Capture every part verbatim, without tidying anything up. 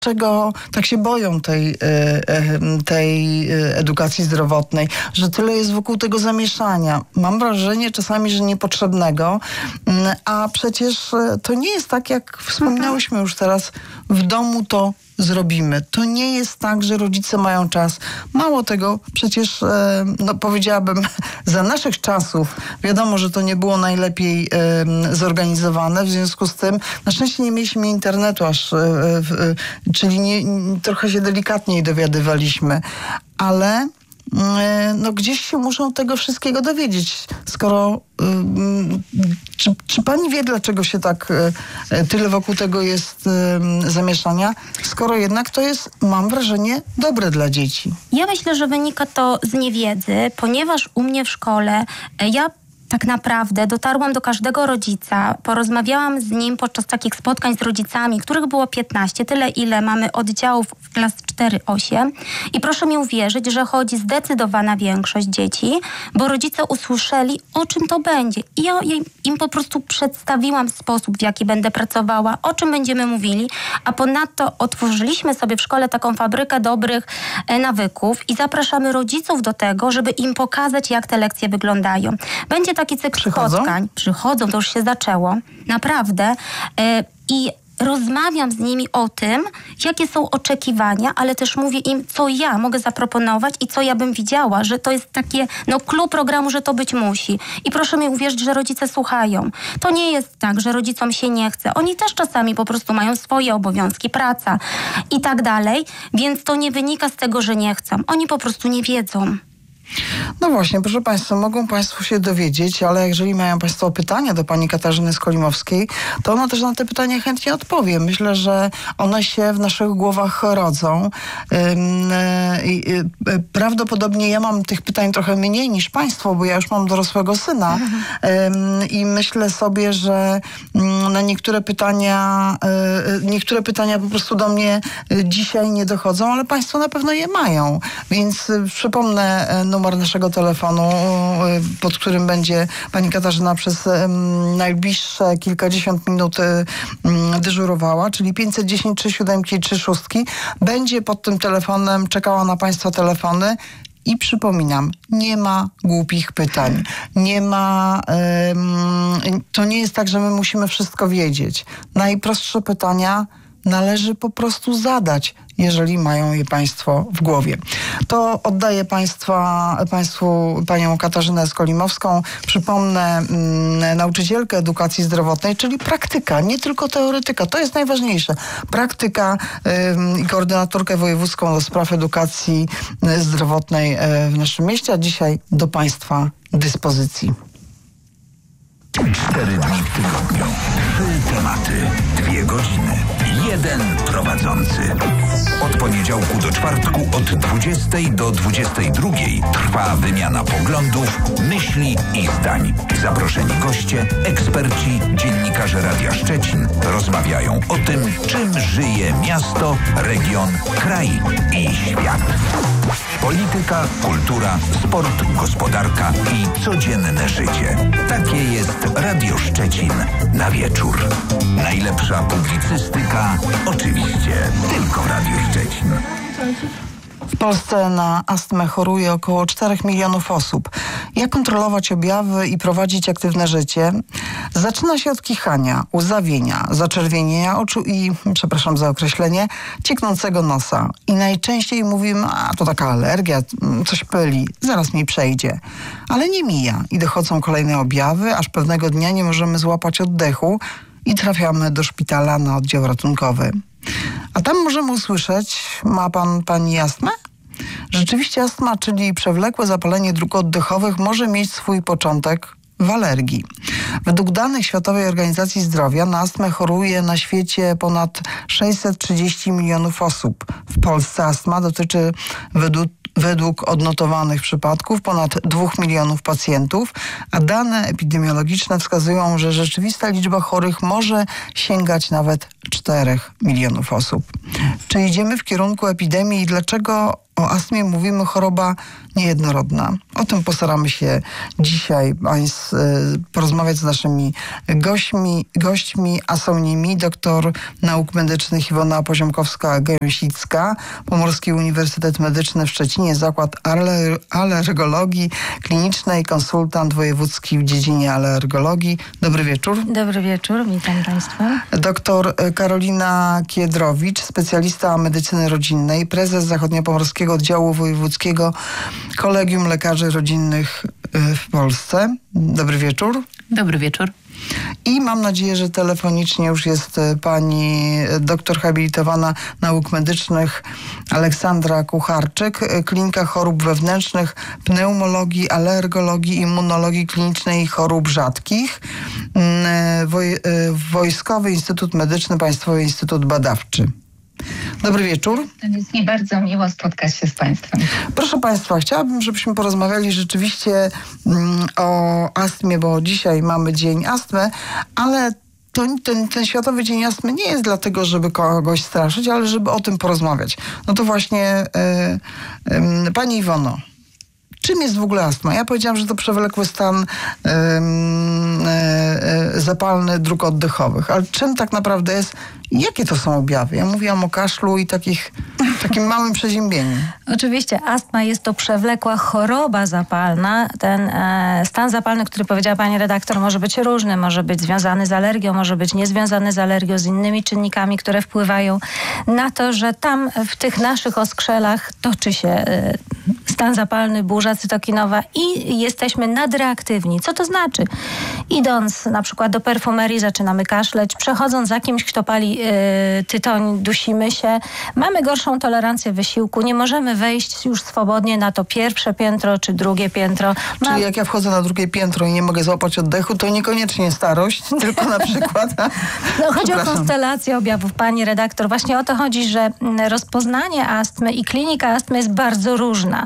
Dlaczego tak się boją tej, tej edukacji zdrowotnej, że tyle jest wokół tego zamieszania. Mam wrażenie czasami, że niepotrzebnego, a przecież to nie jest tak, jak wspominałyśmy już teraz, w domu to zrobimy. To nie jest tak, że rodzice mają czas. Mało tego, przecież no powiedziałabym, za naszych czasów wiadomo, że to nie było najlepiej e, zorganizowane, w związku z tym na szczęście nie mieliśmy internetu aż, e, e, czyli nie, trochę się delikatniej dowiadywaliśmy, ale no gdzieś się muszą tego wszystkiego dowiedzieć. Skoro y, czy, czy pani wie, dlaczego się tak y, tyle wokół tego jest y, zamieszania? Skoro jednak to jest, mam wrażenie, dobre dla dzieci. Ja myślę, że wynika to z niewiedzy, ponieważ u mnie w szkole ja tak naprawdę dotarłam do każdego rodzica, porozmawiałam z nim podczas takich spotkań z rodzicami, których było piętnaście, tyle ile mamy oddziałów w klas cztery osiem. I proszę mi uwierzyć, że chodzi zdecydowana większość dzieci, bo rodzice usłyszeli, o czym to będzie. I ja im po prostu przedstawiłam sposób, w jaki będę pracowała, o czym będziemy mówili, a ponadto otworzyliśmy sobie w szkole taką fabrykę dobrych nawyków i zapraszamy rodziców do tego, żeby im pokazać, jak te lekcje wyglądają. Będzie taki cykl Przychodzą? spotkań. Przychodzą, to już się zaczęło. Naprawdę. Yy, I rozmawiam z nimi o tym, jakie są oczekiwania, ale też mówię im, co ja mogę zaproponować i co ja bym widziała, że to jest takie, no, clue programu, że to być musi. I proszę mi uwierzyć, że rodzice słuchają. To nie jest tak, że rodzicom się nie chce. Oni też czasami po prostu mają swoje obowiązki, praca i tak dalej, więc to nie wynika z tego, że nie chcą. Oni po prostu nie wiedzą. No właśnie, proszę Państwa, mogą Państwo się dowiedzieć, ale jeżeli mają Państwo pytania do pani Katarzyny Skolimowskiej, to ona też na te pytania chętnie odpowie. Myślę, że one się w naszych głowach rodzą. Prawdopodobnie ja mam tych pytań trochę mniej niż Państwo, bo ja już mam dorosłego syna i myślę sobie, że na niektóre pytania, niektóre pytania po prostu do mnie dzisiaj nie dochodzą, ale Państwo na pewno je mają. Więc przypomnę numer naszego telefonu, pod którym będzie pani Katarzyna przez um, najbliższe kilkadziesiąt minut um, dyżurowała, czyli pięćset dziesięć, trzy siódemki, trzy szóstki. Będzie pod tym telefonem czekała na Państwa telefony. I przypominam, nie ma głupich pytań. Nie ma... Um, to nie jest tak, że my musimy wszystko wiedzieć. Najprostsze pytania należy po prostu zadać, jeżeli mają je Państwo w głowie. To oddaję Państwa, Państwu panią Katarzynę Skolimowską. Przypomnę mm, nauczycielkę edukacji zdrowotnej, czyli praktyka, nie tylko teoretyka. To jest najważniejsze. Praktyka i koordynatorkę wojewódzką do spraw edukacji y, zdrowotnej y, w naszym mieście, a dzisiaj do Państwa dyspozycji. Cztery dni w tygodniu, trzy tematy, dwie godziny, jeden prowadzący. Od poniedziałku do czwartku od dwudziestej do dwudziestej drugiej trwa wymiana poglądów, myśli i zdań. Zaproszeni goście, eksperci, dziennikarze Radia Szczecin rozmawiają o tym, czym żyje miasto, region, kraj i świat. Polityka, kultura, sport, gospodarka i codzienne życie. Takie jest Radio Szczecin na wieczór. Najlepsza publicystyka oczywiście tylko w Radiu Szczecin. W Polsce na astmę choruje około czterech milionów osób. Jak kontrolować objawy i prowadzić aktywne życie? Zaczyna się od kichania, łzawienia, zaczerwienienia oczu i, przepraszam za określenie, cieknącego nosa. I najczęściej mówimy, a to taka alergia, coś pyli, zaraz mi przejdzie. Ale nie mija i dochodzą kolejne objawy, aż pewnego dnia nie możemy złapać oddechu i trafiamy do szpitala na oddział ratunkowy. A tam możemy usłyszeć, ma pan, pani astmę? Rzeczywiście astma, czyli przewlekłe zapalenie dróg oddechowych, może mieć swój początek w alergii. Według danych Światowej Organizacji Zdrowia na astmę choruje na świecie ponad sześćset trzydzieści milionów osób, W Polsce astma dotyczy według Według odnotowanych przypadków ponad dwóch milionów pacjentów, a dane epidemiologiczne wskazują, że rzeczywista liczba chorych może sięgać nawet czterech milionów osób. Czy idziemy w kierunku epidemii i dlaczego o astmie mówimy choroba niejednorodna? O tym postaramy się dzisiaj porozmawiać z naszymi gośćmi, gośćmi a są nimi doktor nauk medycznych Iwona Poziomkowska-Gęsicka, Pomorski Uniwersytet Medyczny w Szczecinie, Zakład Aller- Alergologii Klinicznej, konsultant wojewódzki w dziedzinie alergologii. Dobry wieczór. Dobry wieczór, witam Państwa. Doktor Karolina Kiedrowicz, specjalista medycyny rodzinnej, prezes Zachodniopomorskiego Oddziału Wojewódzkiego Kolegium Lekarzy Rodzinnych w Polsce. Dobry wieczór. Dobry wieczór. I mam nadzieję, że telefonicznie już jest pani doktor habilitowana nauk medycznych Aleksandra Kucharczyk, Klinika Chorób Wewnętrznych, Pneumologii, Alergologii, Immunologii Klinicznej i Chorób Rzadkich, Woj- Wojskowy Instytut Medyczny, Państwowy Instytut Badawczy. Dobry wieczór. Jest mi bardzo miło spotkać się z Państwem. Proszę Państwa, chciałabym, żebyśmy porozmawiali rzeczywiście mm, o astmie, bo dzisiaj mamy Dzień Astmy, ale to, ten, ten Światowy Dzień Astmy nie jest dlatego, żeby kogoś straszyć, ale żeby o tym porozmawiać. No to właśnie yy, yy, Pani Iwono, czym jest w ogóle astma? Ja powiedziałam, że to przewlekły stan yy, yy, zapalny dróg oddechowych, ale czym tak naprawdę jest? Jakie to są objawy? Ja mówiłam o kaszlu i takich, takim małym przeziębieniu. Oczywiście astma jest to przewlekła choroba zapalna. Ten e, stan zapalny, który powiedziała pani redaktor, może być różny. Może być związany z alergią, może być niezwiązany z alergią, z innymi czynnikami, które wpływają na to, że tam w tych naszych oskrzelach toczy się e, stan zapalny, burza cytokinowa i jesteśmy nadreaktywni. Co to znaczy? Idąc na przykład do perfumerii zaczynamy kaszleć, przechodząc za kimś, kto pali tytoń, dusimy się, mamy gorszą tolerancję wysiłku, nie możemy wejść już swobodnie na to pierwsze piętro czy drugie piętro. Czyli Ma... jak ja wchodzę na drugie piętro i nie mogę złapać oddechu, to niekoniecznie starość, tylko na przykład... No, chodzi o konstelację objawów, pani redaktor. Właśnie o to chodzi, że rozpoznanie astmy i klinika astmy jest bardzo różna.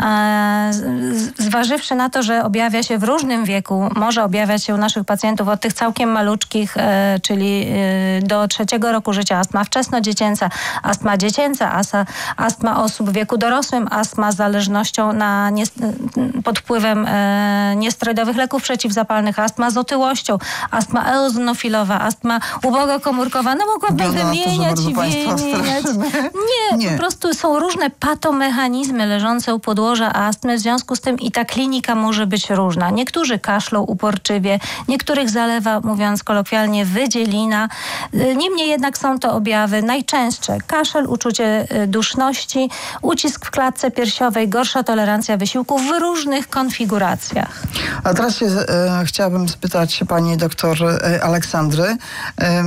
Zważywszy na to, że objawia się w różnym wieku, może objawiać się u naszych pacjentów od tych całkiem maluczkich, czyli do trzeciego roku życia, astma wczesnodziecięca, astma dziecięca, asa, astma osób w wieku dorosłym, astma z zależnością na nie, pod wpływem e, niesterydowych leków przeciwzapalnych, astma z otyłością, astma eoznofilowa, astma ubogokomórkowa. No mogłabym wymieniać i wymieniać. Nie, Nie, po prostu są różne patomechanizmy leżące u podłoża astmy, w związku z tym i ta klinika może być różna. Niektórzy kaszlą uporczywie, niektórych zalewa, mówiąc kolokwialnie, wydzielina. Niemniej jednak są to objawy najczęstsze. Kaszel, uczucie duszności, ucisk w klatce piersiowej, gorsza tolerancja wysiłku w różnych konfiguracjach. A teraz się, e, chciałabym spytać pani doktor e, Aleksandry. E,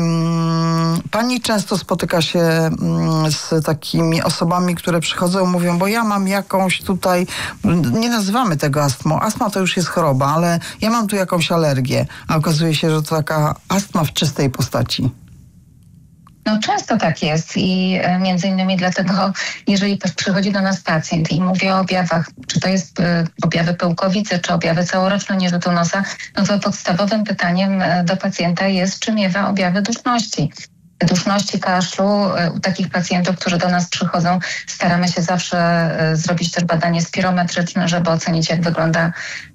pani często spotyka się m, z takimi osobami, które przychodzą i mówią, bo ja mam jakąś tutaj, nie nazywamy tego astmą. Astma to już jest choroba, ale ja mam tu jakąś alergię. A okazuje się, że to taka astma w czystej postaci. No często tak jest i między innymi dlatego, jeżeli przychodzi do nas pacjent i mówi o objawach, czy to jest y, objawy pyłkowicy, czy objawy całoroczne nierzutu nosa, no to podstawowym pytaniem do pacjenta jest, czy miewa objawy duszności. Duszności, kaszlu. U takich pacjentów, którzy do nas przychodzą, staramy się zawsze zrobić też badanie spirometryczne, żeby ocenić, jak wygląda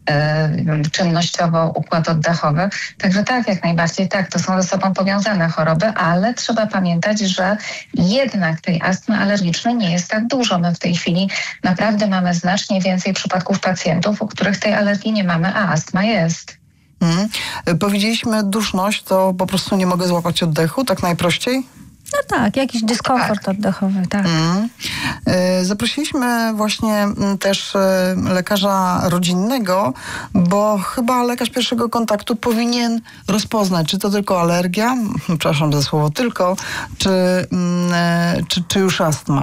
y, czynnościowo układ oddechowy. Także tak, jak najbardziej tak, to są ze sobą powiązane choroby, ale trzeba pamiętać, że jednak tej astmy alergicznej nie jest tak dużo. My w tej chwili naprawdę mamy znacznie więcej przypadków pacjentów, u których tej alergii nie mamy, a astma jest. Hmm. Powiedzieliśmy duszność, to po prostu nie mogę złapać oddechu, tak najprościej? No tak, jakiś dyskomfort tak. oddechowy, tak. Mm. Zaprosiliśmy właśnie też lekarza rodzinnego, bo chyba lekarz pierwszego kontaktu powinien rozpoznać, czy to tylko alergia, przepraszam za słowo tylko, czy, czy, czy już astma.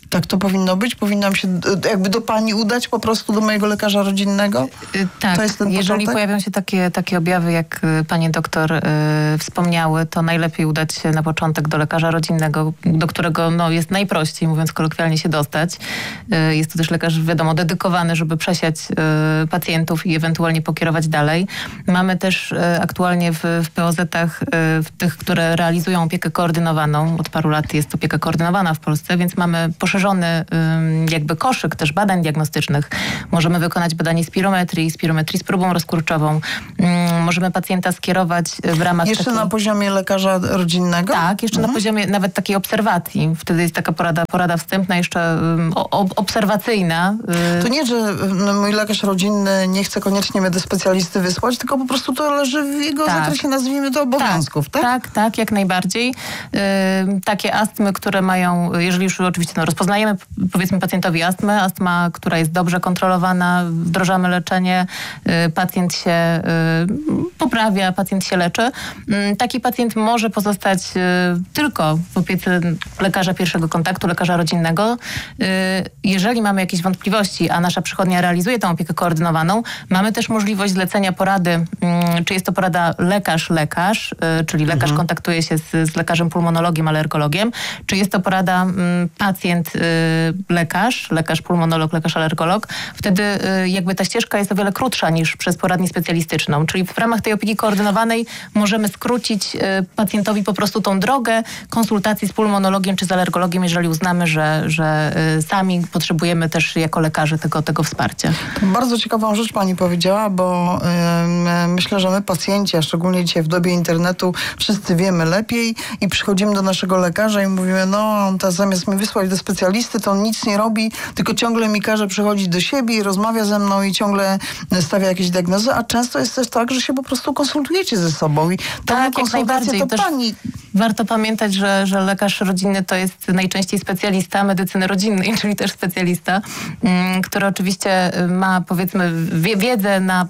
Tak to powinno być? Powinnam się jakby do pani udać po prostu do mojego lekarza rodzinnego? Tak, to jest ten jeżeli początek? pojawią się takie, takie objawy, jak pani doktor y, wspomniały, to najlepiej udać się na początek do lekarza rodzinnego, do którego no, jest najprościej, mówiąc kolokwialnie, się dostać. Y, jest to też lekarz, wiadomo, dedykowany, żeby przesiać y, pacjentów i ewentualnie pokierować dalej. Mamy też y, aktualnie w, w P O Z-ach, y, w tych, które realizują opiekę koordynowaną. Od paru lat jest opieka koordynowana w Polsce, więc mamy poszerzony y, jakby koszyk też badań diagnostycznych. Możemy wykonać badanie spirometrii, spirometrii z próbą rozkurczową. Y, możemy pacjenta skierować w ramach Jeszcze takiej... na poziomie lekarza rodzinnego? Tak, jeszcze mhm. na poziomie nawet takiej obserwacji. Wtedy jest taka porada, porada wstępna, jeszcze y, o, obserwacyjna. Y. To nie, że no, mój lekarz rodzinny nie chce koniecznie mnie do specjalisty wysłać, tylko po prostu to leży w jego Tak. zakresie, nazwijmy to, obowiązków, tak? Tak, tak, tak, jak najbardziej. Yy, takie astmy, które mają, jeżeli już oczywiście no, rozpoznajemy powiedzmy pacjentowi astmę, astma, która jest dobrze kontrolowana, wdrożamy leczenie, yy, pacjent się yy, poprawia, pacjent się leczy. Yy, taki pacjent może pozostać yy, tylko w opiece lekarza pierwszego kontaktu, lekarza rodzinnego. Yy, jeżeli mamy jakieś wątpliwości, a nasza przychodnia realizuje tę opiekę koordynowaną, mamy też możliwość zlecenia porady, yy, czy jest to porada lekarz-lekarz, yy, czyli lekarz mhm. kontaktuje się z, z lekarzem pulmonologiem, alergologiem, czy jest to porada mm, pacjent, y, lekarz, lekarz pulmonolog, lekarz alergolog, wtedy y, jakby ta ścieżka jest o wiele krótsza niż przez poradnię specjalistyczną, czyli w ramach tej opieki koordynowanej możemy skrócić y, pacjentowi po prostu tą drogę konsultacji z pulmonologiem czy z alergologiem, jeżeli uznamy, że, że y, sami potrzebujemy też jako lekarze tego, tego wsparcia. To bardzo ciekawą rzecz pani powiedziała, bo y, myślę, że my pacjenci, a szczególnie dzisiaj w dobie internetu, wszyscy wiemy lepiej i przychodzimy do naszego lekarza i mówimy, no on ta, zamiast mi wysłać do specjalisty, to on nic nie robi, tylko ciągle mi każe przychodzić do siebie i rozmawia ze mną i ciągle stawia jakieś diagnozy, a często jest też tak, że się po prostu konsultujecie ze sobą i tak, konsultację to też pani... Warto pamiętać, że, że lekarz rodzinny to jest najczęściej specjalista medycyny rodzinnej, czyli też specjalista, um, który oczywiście ma powiedzmy wie, wiedzę na,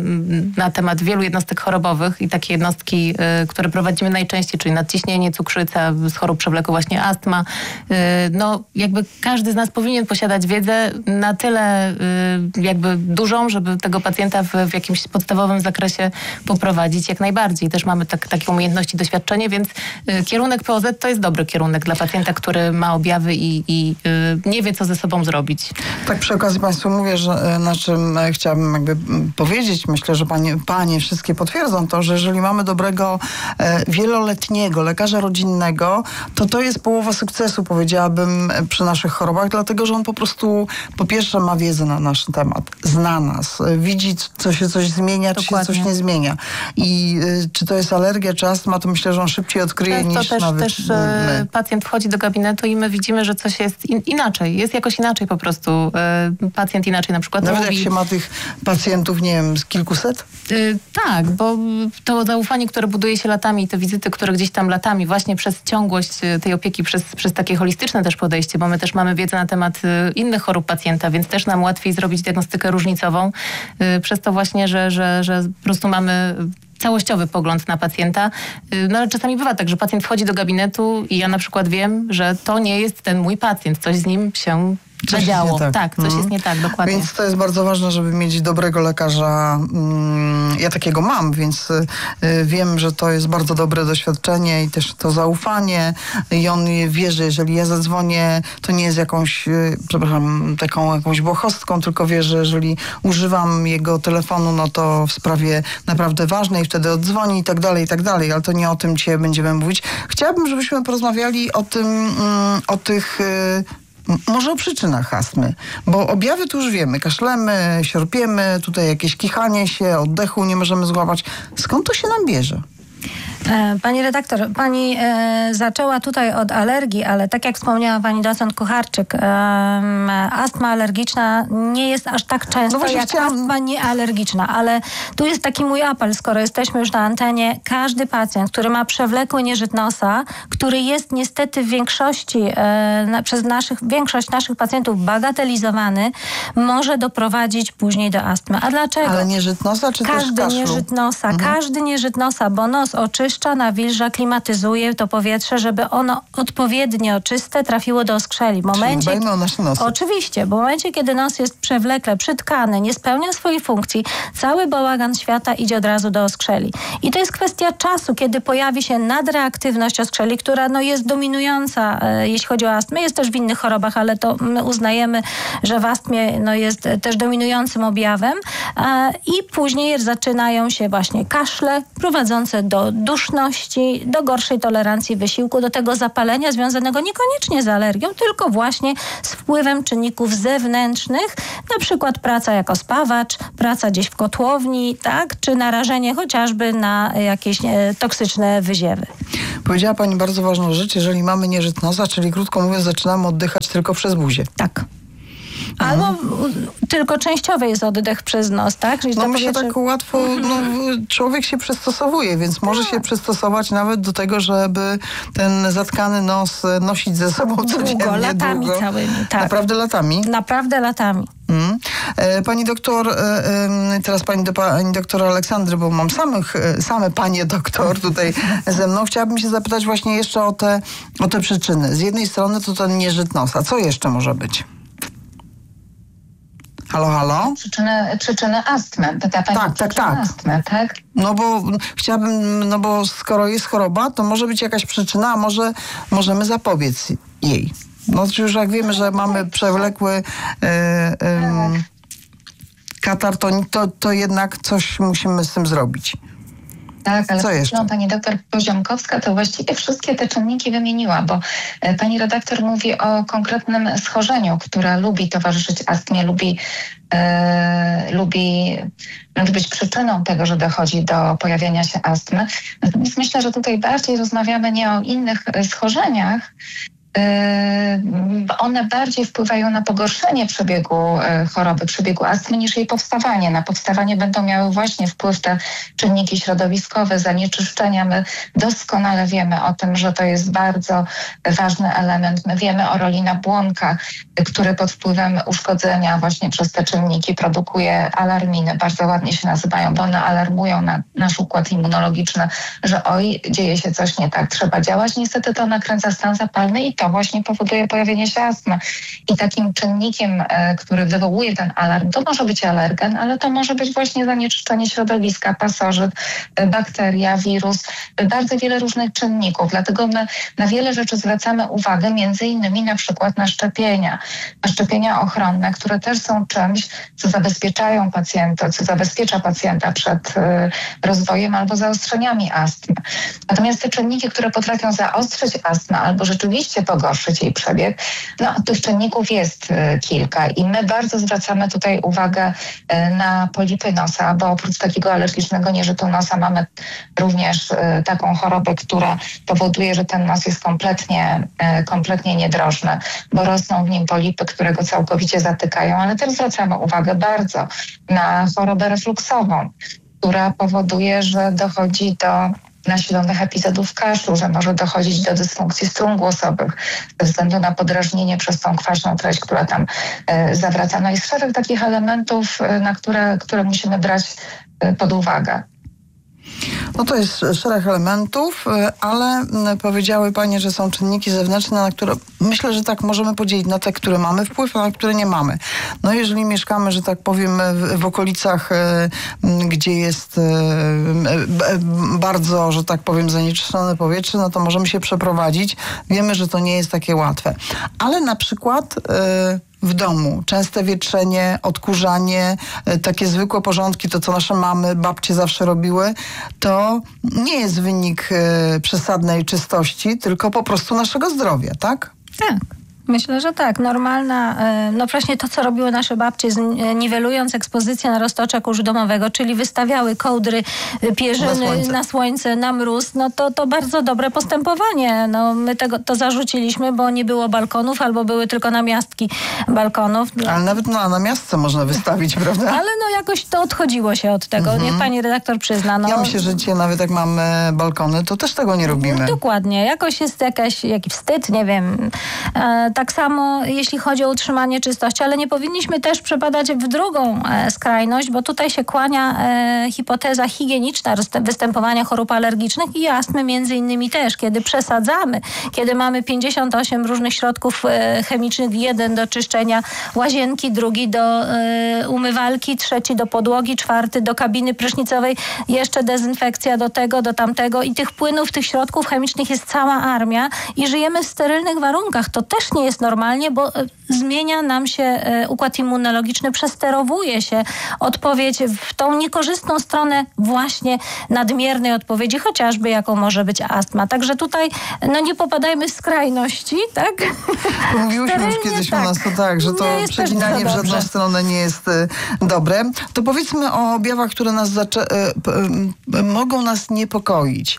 na temat wielu jednostek chorobowych i takie jednostki, y, które prowadzimy najczęściej, czyli nadciśnienie, cukrzyca, z chorób przewlekłych właśnie astma. Y, no jakby każdy z nas powinien posiadać wiedzę na tyle y, jakby dużą, żeby tego pacjenta w, w jakimś podstawowym zakresie poprowadzić jak najbardziej. Też mamy tak, takie umiejętności, doświadczenie, więc y, kierunek P O Z to jest dobry kierunek dla pacjenta, który ma objawy i, i y, nie wie, co ze sobą zrobić. Tak przy okazji państwu mówię, że na czym chciałabym jakby powiedzieć, myślę, że panie, panie wszystkie potwierdzą to, że jeżeli mamy dobrego, e, wieloletniego lekarza rodzinnego, to to jest połowa sukcesu, powiedziałabym, przy naszych chorobach, dlatego, że on po prostu po pierwsze ma wiedzę na nasz temat, zna nas, widzi, co się coś zmienia, Dokładnie. czy się coś nie zmienia. I y, czy to jest alergia, czy astma, to myślę, że on szybciej odkryje Często niż też, nawet też my. pacjent wchodzi do gabinetu i my widzimy, że coś jest in, inaczej. Jest jakoś inaczej po prostu. Y, pacjent inaczej na przykład Nawet mówi. jak się ma tych pacjentów, nie wiem, z kilkuset? Y, tak, bo to zaufanie, które buduje się latami, te wizyty, które gdzieś tam latami, właśnie przez ciągłość tej opieki, przez, przez takie holistyczne też podejście, bo my też mamy wiedzę na temat y, innych chorób pacjenta, więc też nam łatwiej zrobić diagnostykę różnicową. Y, przez to właśnie, że, że, że po prostu mamy całościowy pogląd na pacjenta. No ale czasami bywa tak, że pacjent wchodzi do gabinetu i ja na przykład wiem, że to nie jest ten mój pacjent. Coś z nim się zadziało. Tak, tak coś mm. jest nie tak, dokładnie. Więc to jest bardzo ważne, żeby mieć dobrego lekarza. Ja takiego mam, więc wiem, że to jest bardzo dobre doświadczenie i też to zaufanie. I on wie, że jeżeli ja zadzwonię, to nie jest jakąś, przepraszam, taką jakąś błahostką, tylko wie, że jeżeli używam jego telefonu, no to w sprawie naprawdę ważnej, wtedy oddzwoni i tak dalej, i tak dalej. Ale to nie o tym dzisiaj będziemy mówić. Chciałabym, żebyśmy porozmawiali o tym, o tych może o przyczynach astmy, bo objawy to już wiemy. Kaszlemy, sierpiemy, tutaj jakieś kichanie się, oddechu nie możemy złapać. Skąd to się nam bierze? Pani redaktor, pani e, zaczęła tutaj od alergii, ale tak jak wspomniała pani docent Kucharczyk, e, astma alergiczna nie jest aż tak często no jak chciałam... astma niealergiczna, ale tu jest taki mój apel, skoro jesteśmy już na antenie, każdy pacjent, który ma przewlekły nieżyt nosa, który jest niestety w większości, e, na, przez naszych, większość naszych pacjentów bagatelizowany, może doprowadzić później do astmy. A dlaczego? Ale nieżyt nosa czy każdy też kaszlu? Nieżyt nosa, mhm. Każdy nieżyt nosa, bo nos oczyszcza czyszcza, nawilża, klimatyzuje to powietrze, żeby ono odpowiednio czyste trafiło do oskrzeli. W momencie, Czyli dbajmy o nasze nosy. Oczywiście, bo w momencie, kiedy nos jest przewlekle przytkany, nie spełnia swojej funkcji, cały bałagan świata idzie od razu do oskrzeli. I to jest kwestia czasu, kiedy pojawi się nadreaktywność oskrzeli, która no, jest dominująca, e, jeśli chodzi o astmę. Jest też w innych chorobach, ale to my uznajemy, że w astmie no, jest też dominującym objawem. E, I później zaczynają się właśnie kaszle prowadzące do duszności, do gorszej tolerancji wysiłku, do tego zapalenia związanego niekoniecznie z alergią, tylko właśnie z wpływem czynników zewnętrznych, na przykład praca jako spawacz, praca gdzieś w kotłowni, tak, czy narażenie chociażby na jakieś e, toksyczne wyziewy. Powiedziała pani bardzo ważną rzecz, jeżeli mamy nieżyt nosa, czyli krótko mówiąc zaczynamy oddychać tylko przez buzię. Tak. Albo mhm. tylko częściowy jest oddech przez nos, tak? Czyli no to my się powietrze... tak łatwo, no, człowiek się przystosowuje, więc może się przystosować nawet do tego, żeby ten zatkany nos nosić ze sobą codziennie. Długo, latami długo. całymi. Tak. Naprawdę latami? Naprawdę latami. Mm. E, pani doktor, e, e, teraz pani, do, pani doktor Aleksandry, bo mam samych, e, same panie doktor tutaj ze mną. Chciałabym się zapytać właśnie jeszcze o te, o te przyczyny. Z jednej strony to ten nieżyt nosa. Co jeszcze może być? Halo, halo? Przyczyny, przyczyny astmy. Pyta pani Tak, o tak, przyczynę tak. astmy, tak? No bo chciałabym, no bo skoro jest choroba, to może być jakaś przyczyna, a może możemy zapobiec jej. No już jak wiemy, że mamy przewlekły e, e, katar, to, to, to jednak coś musimy z tym zrobić. Tak, ale Co jeszcze? no, pani doktor Poziomkowska to właściwie wszystkie te czynniki wymieniła, bo e, pani redaktor mówi o konkretnym schorzeniu, które lubi towarzyszyć astmie, lubi, e, lubi wręcz być przyczyną tego, że dochodzi do pojawiania się astmy. Natomiast myślę, że tutaj bardziej rozmawiamy nie o innych schorzeniach, one bardziej wpływają na pogorszenie przebiegu choroby, przebiegu astmy niż jej powstawanie. Na powstawanie będą miały właśnie wpływ te czynniki środowiskowe, zanieczyszczenia. My doskonale wiemy o tym, że to jest bardzo ważny element. My wiemy o roli nabłonka, który pod wpływem uszkodzenia właśnie przez te czynniki produkuje alarminy. Bardzo ładnie się nazywają, bo one alarmują na nasz układ immunologiczny, że oj, dzieje się coś nie tak, trzeba działać. Niestety to nakręca stan zapalny i to właśnie powoduje pojawienie się astmy. I takim czynnikiem, e, który wywołuje ten alarm, to może być alergen, ale to może być właśnie zanieczyszczenie środowiska, pasożyt, e, bakteria, wirus, e, bardzo wiele różnych czynników. Dlatego my na wiele rzeczy zwracamy uwagę, między innymi na przykład na szczepienia. Na szczepienia ochronne, które też są czymś, co zabezpieczają pacjenta, co zabezpiecza pacjenta przed e, rozwojem albo zaostrzeniami astmy. Natomiast te czynniki, które potrafią zaostrzyć astmę albo rzeczywiście pogorszyć jej przebieg, no tych czynników jest y, kilka i my bardzo zwracamy tutaj uwagę y, na polipy nosa, bo oprócz takiego alergicznego nieżytu nosa mamy również y, taką chorobę, która powoduje, że ten nos jest kompletnie, y, kompletnie niedrożny, bo rosną w nim polipy, które go całkowicie zatykają, ale też zwracamy uwagę bardzo na chorobę refluksową, która powoduje, że dochodzi do nasilonych epizodów kaszlu, że może dochodzić do dysfunkcji strun głosowych ze względu na podrażnienie przez tą kwaśną treść, która tam e, zawraca. No i szereg takich elementów, e, na które, które musimy brać e, pod uwagę. No to jest szereg elementów, ale powiedziały panie, że są czynniki zewnętrzne, na które myślę, że tak możemy podzielić na te, które mamy wpływ, a na które nie mamy. No jeżeli mieszkamy, że tak powiem, w, w okolicach, gdzie jest bardzo, że tak powiem, zanieczyszczone powietrze, no to możemy się przeprowadzić. Wiemy, że to nie jest takie łatwe. Ale na przykład w domu. Częste wietrzenie, odkurzanie, takie zwykłe porządki, to co nasze mamy, babcie zawsze robiły, to nie jest wynik e, przesadnej czystości, tylko po prostu naszego zdrowia, tak? Tak. Myślę, że tak. Normalna, no właśnie to, co robiły nasze babcie, niwelując ekspozycję na roztocze kurzu domowego, czyli wystawiały kołdry, pierzyny na, na słońce, na mróz, no to, to bardzo dobre postępowanie. No my tego, to zarzuciliśmy, bo nie było balkonów, albo były tylko namiastki balkonów. Ale nawet na namiastce można wystawić, prawda? Ale no jakoś to odchodziło się od tego. Mhm. Niech pani redaktor przyzna. No. Ja myślę, że dzisiaj nawet jak mamy balkony, to też tego nie robimy. No, dokładnie. Jakoś jest jakaś, jakiś wstyd, nie wiem. Tak samo jeśli chodzi o utrzymanie czystości, ale nie powinniśmy też przepadać w drugą skrajność, bo tutaj się kłania hipoteza higieniczna występowania chorób alergicznych i astmy między innymi też, kiedy przesadzamy, kiedy mamy pięćdziesiąt osiem różnych środków chemicznych, jeden do czyszczenia łazienki, drugi do umywalki, trzeci do podłogi, czwarty do kabiny prysznicowej, jeszcze dezynfekcja do tego, do tamtego i tych płynów, tych środków chemicznych jest cała armia i żyjemy w sterylnych warunkach. To też nie jest normalnie, bo zmienia nam się układ immunologiczny, przesterowuje się odpowiedź w tą niekorzystną stronę właśnie nadmiernej odpowiedzi, chociażby jaką może być astma. Także tutaj no nie popadajmy w skrajności, tak? Mówiłyśmy już kiedyś tak. u nas to tak, że to przeginanie w żadną stronę nie jest y, dobre. To powiedzmy o objawach, które nas zaczę- y, y, mogą nas niepokoić.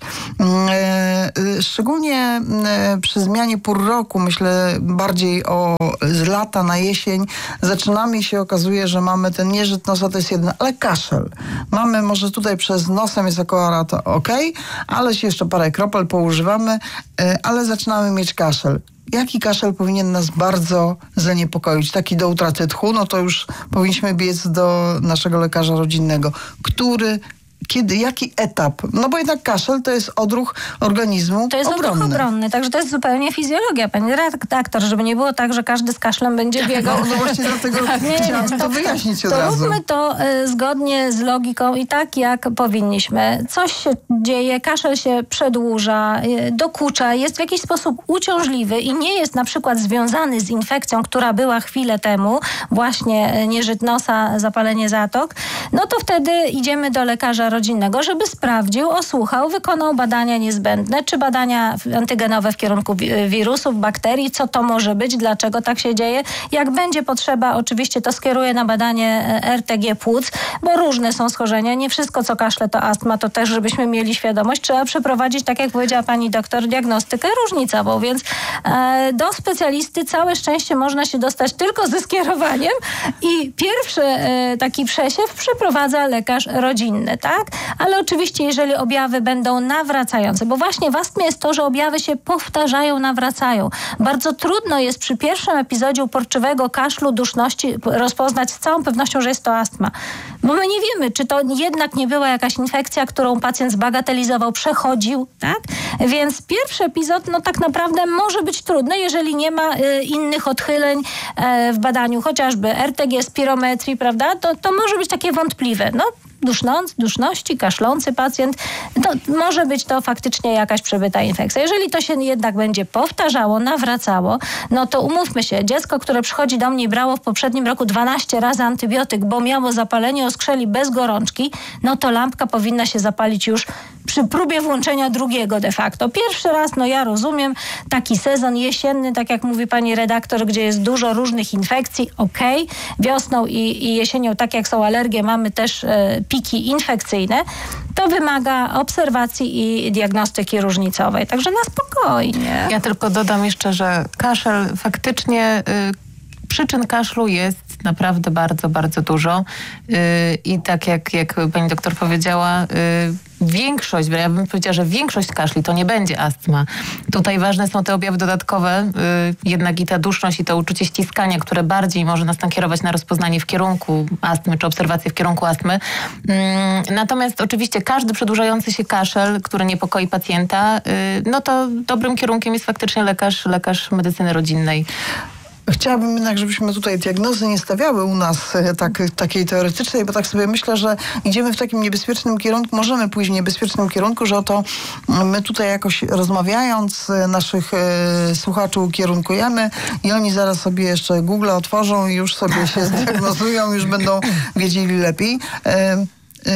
Y, y, szczególnie y, przy zmianie pór roku, myślę bardziej o z lata na jesień, zaczynamy i się okazuje, że mamy ten nieżyt nosa, to jest jedno, ale kaszel. Mamy może tutaj przez nosem jest akurat to ok, ale się jeszcze parę kropel poużywamy, y, ale zaczynamy mieć kaszel. Jaki kaszel powinien nas bardzo zaniepokoić? Taki do utraty tchu, no to już powinniśmy biec do naszego lekarza rodzinnego. Który, kiedy, jaki etap? No bo jednak kaszel to jest odruch organizmu To jest obronny. odruch obronny, także to jest zupełnie fizjologia, panie redaktor, żeby nie było tak, że każdy z kaszlem będzie biegał. No, no właśnie dlatego nie, chciałam nie, to wyjaśnić od to razu. róbmy to y, zgodnie z logiką i tak, jak powinniśmy. Coś się dzieje, kaszel się przedłuża, y, dokucza, jest w jakiś sposób uciążliwy i nie jest na przykład związany z infekcją, która była chwilę temu, właśnie y, nieżyt nosa, zapalenie zatok, no to wtedy idziemy do lekarza rodzinnego, żeby sprawdził, osłuchał, wykonał badania niezbędne, czy badania antygenowe w kierunku wi- wirusów, bakterii, co to może być, dlaczego tak się dzieje. Jak będzie potrzeba, oczywiście to skieruje na badanie R T G płuc, bo różne są schorzenia. Nie wszystko, co kaszle, to astma, to też, żebyśmy mieli świadomość. Trzeba przeprowadzić, tak jak powiedziała pani doktor, diagnostykę różnicową, więc e, do specjalisty całe szczęście można się dostać tylko ze skierowaniem i pierwszy e, taki przesiew przeprowadza lekarz rodzinny, tak? Ale oczywiście, jeżeli objawy będą nawracające, bo właśnie w astmie jest to, że objawy się powtarzają, nawracają. Bardzo trudno jest przy pierwszym epizodzie uporczywego kaszlu, duszności rozpoznać z całą pewnością, że jest to astma. Bo my nie wiemy, czy to jednak nie była jakaś infekcja, którą pacjent zbagatelizował, przechodził, tak? Więc pierwszy epizod, no tak naprawdę może być trudny, jeżeli nie ma y, innych odchyleń y, w badaniu, chociażby R T G, spirometrii, prawda? To, to może być takie wątpliwe. No, Dusznąc, duszności, kaszlący pacjent, to może być to faktycznie jakaś przebyta infekcja. Jeżeli to się jednak będzie powtarzało, nawracało, no to umówmy się, dziecko, które przychodzi do mnie i brało w poprzednim roku dwanaście razy antybiotyk, bo miało zapalenie oskrzeli bez gorączki, no to lampka powinna się zapalić już przy próbie włączenia drugiego de facto. Pierwszy raz, no ja rozumiem, taki sezon jesienny, tak jak mówi pani redaktor, gdzie jest dużo różnych infekcji, okej. Okay. Wiosną i, i jesienią, tak jak są alergie, mamy też e, piki infekcyjne. To wymaga obserwacji i diagnostyki różnicowej. Także na spokojnie. Ja tylko dodam jeszcze, że kaszel faktycznie... Y, przyczyn kaszlu jest naprawdę bardzo, bardzo dużo. Yy, I tak jak, jak pani doktor powiedziała, yy, większość, ja bym powiedziała, że większość kaszli to nie będzie astma. Tutaj ważne są te objawy dodatkowe, yy, jednak i ta duszność, i to uczucie ściskania, które bardziej może nas nakierować na rozpoznanie w kierunku astmy, czy obserwację w kierunku astmy. Yy, natomiast oczywiście każdy przedłużający się kaszel, który niepokoi pacjenta, yy, no to dobrym kierunkiem jest faktycznie lekarz, lekarz medycyny rodzinnej. Chciałabym jednak, żebyśmy tutaj diagnozy nie stawiały u nas tak, takiej teoretycznej, bo tak sobie myślę, że idziemy w takim niebezpiecznym kierunku, możemy pójść w niebezpiecznym kierunku, że oto my tutaj jakoś rozmawiając naszych e, słuchaczy ukierunkujemy i oni zaraz sobie jeszcze Google otworzą i już sobie się zdiagnozują, już będą wiedzieli lepiej. E, e,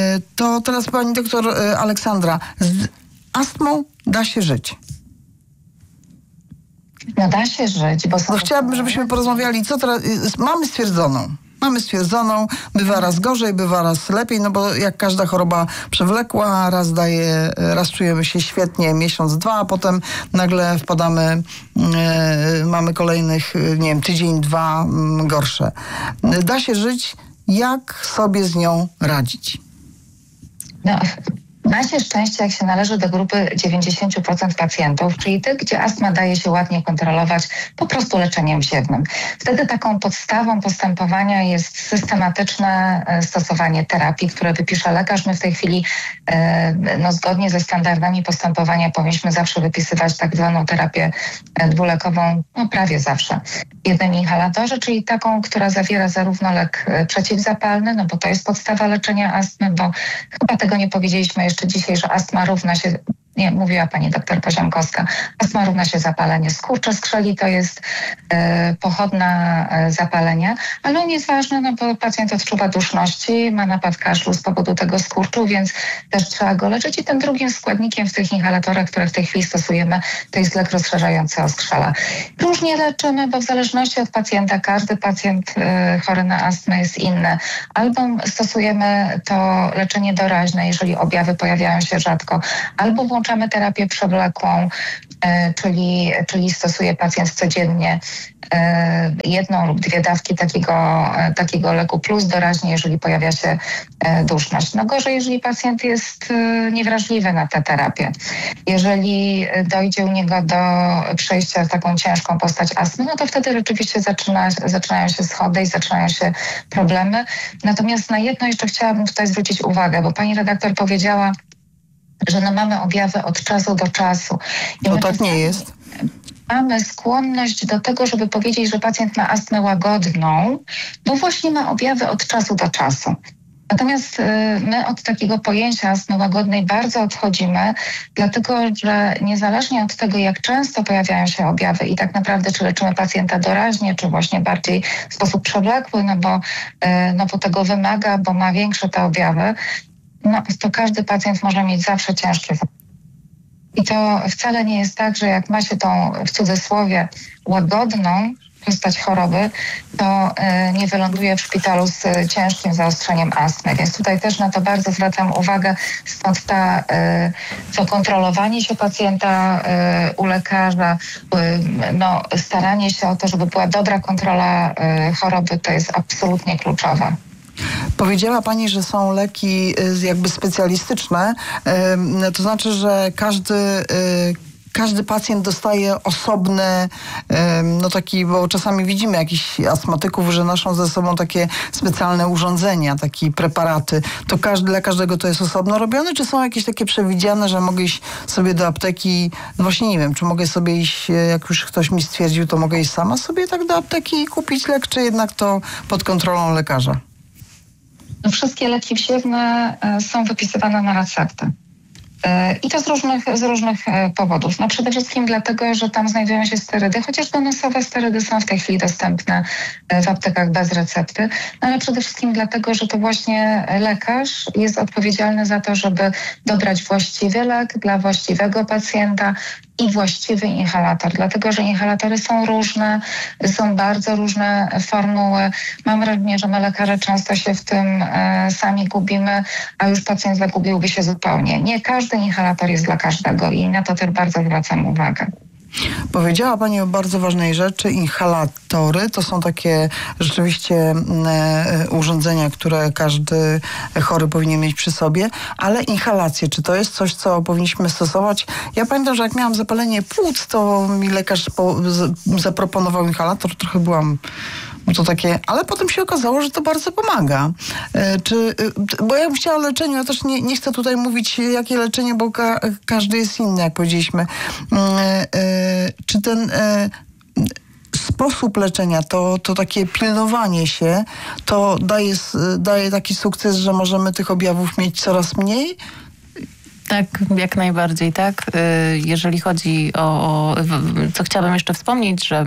to teraz pani doktor Aleksandra, z astmą da się żyć? No da się żyć, bo... Są... No chciałabym, żebyśmy porozmawiali, co teraz... Mamy stwierdzoną. Mamy stwierdzoną, bywa raz gorzej, bywa raz lepiej, no bo jak każda choroba przewlekła, raz daje, raz czujemy się świetnie, miesiąc, dwa, a potem nagle wpadamy, yy, mamy kolejnych, nie wiem, tydzień, dwa yy, gorsze. Da się żyć, jak sobie z nią radzić? No, Ma się szczęście, jak się należy do grupy dziewięćdziesiąt procent pacjentów, czyli tych, gdzie astma daje się ładnie kontrolować po prostu leczeniem wziewnym. Wtedy taką podstawą postępowania jest systematyczne stosowanie terapii, które wypisze lekarz. My w tej chwili no, zgodnie ze standardami postępowania powinniśmy zawsze wypisywać tak zwaną terapię dwulekową, no prawie zawsze, w jednym inhalatorze, czyli taką, która zawiera zarówno lek przeciwzapalny, no bo to jest podstawa leczenia astmy, bo chyba tego nie powiedzieliśmy jeszcze dzisiaj, że astma równa się, nie, mówiła pani doktor Poziomkowska, astma równa się zapalenie skurcze skrzeli, to jest e, pochodna e, zapalenia, ale on jest ważny, no bo pacjent odczuwa duszności, ma napad kaszlu z powodu tego skurczu, więc też trzeba go leczyć i tym drugim składnikiem w tych inhalatorach, które w tej chwili stosujemy, to jest lek rozszerzający oskrzela. Różnie leczymy, bo w zależności od pacjenta, każdy pacjent e, chory na astmę jest inny. Albo stosujemy to leczenie doraźne, jeżeli objawy pojawiają się rzadko, albo włączamy terapię przewlekłą, e, czyli, czyli stosuje pacjent codziennie e, jedną lub dwie dawki takiego, e, takiego leku plus doraźnie, jeżeli pojawia się e, duszność. No gorzej, jeżeli pacjent jest e, niewrażliwy na tę terapię. Jeżeli dojdzie u niego do przejścia w taką ciężką postać astmy, no to wtedy rzeczywiście zaczyna, zaczynają się schody i zaczynają się problemy. Natomiast na jedno jeszcze chciałabym tutaj zwrócić uwagę, bo pani redaktor powiedziała, że no mamy objawy od czasu do czasu. I no tak nie jest. Mamy skłonność do tego, żeby powiedzieć, że pacjent ma astmę łagodną, bo właśnie ma objawy od czasu do czasu. Natomiast y, my od takiego pojęcia astmy łagodnej bardzo odchodzimy, dlatego że niezależnie od tego, jak często pojawiają się objawy i tak naprawdę czy leczymy pacjenta doraźnie, czy właśnie bardziej w sposób przewlekły, no bo, y, no bo tego wymaga, bo ma większe te objawy, no, to każdy pacjent może mieć zawsze ciężkie zapalenie. I to wcale nie jest tak, że jak ma się tą, w cudzysłowie, łagodną postać choroby, to y, nie wyląduje w szpitalu z y, ciężkim zaostrzeniem astmy. Więc tutaj też na to bardzo zwracam uwagę, stąd ta, y, to kontrolowanie się pacjenta y, u lekarza, y, no, staranie się o to, żeby była dobra kontrola y, choroby, to jest absolutnie kluczowe. Powiedziała pani, że są leki jakby specjalistyczne, to znaczy, że każdy każdy pacjent dostaje osobne, no taki, bo czasami widzimy jakichś astmatyków, że noszą ze sobą takie specjalne urządzenia, takie preparaty. To każdy, dla każdego to jest osobno robione, czy są jakieś takie przewidziane, że mogę iść sobie do apteki, no właśnie nie wiem, czy mogę sobie iść, jak już ktoś mi stwierdził, to mogę iść sama sobie tak do apteki i kupić lek, czy jednak to pod kontrolą lekarza? No, wszystkie leki wziewne są wypisywane na receptę. I to z różnych, z różnych powodów. No przede wszystkim dlatego, że tam znajdują się sterydy, chociaż donosowe sterydy są w tej chwili dostępne w aptekach bez recepty, no ale przede wszystkim dlatego, że to właśnie lekarz jest odpowiedzialny za to, żeby dobrać właściwy lek dla właściwego pacjenta i właściwy inhalator, dlatego że inhalatory są różne, są bardzo różne formuły. Mam wrażenie, że my lekarze często się w tym e, sami gubimy, a już pacjent zagubiłby się zupełnie. Nie każdy inhalator jest dla każdego i na to też bardzo zwracam uwagę. Powiedziała pani o bardzo ważnej rzeczy. Inhalatory to są takie rzeczywiście e, urządzenia, które każdy chory powinien mieć przy sobie, ale inhalacje, czy to jest coś, co powinniśmy stosować? Ja pamiętam, że jak miałam zapalenie płuc, to mi lekarz po, z, zaproponował inhalator, trochę byłam to takie, ale potem się okazało, że to bardzo pomaga. E, czy, bo ja bym chciała leczenie, ja też nie, nie chcę tutaj mówić, jakie leczenie, bo ka, każdy jest inny, jak powiedzieliśmy. E, e, czy ten e, sposób leczenia, to, to takie pilnowanie się, to daje, daje taki sukces, że możemy tych objawów mieć coraz mniej? Tak, jak najbardziej, tak. Jeżeli chodzi o, o, co chciałabym jeszcze wspomnieć, że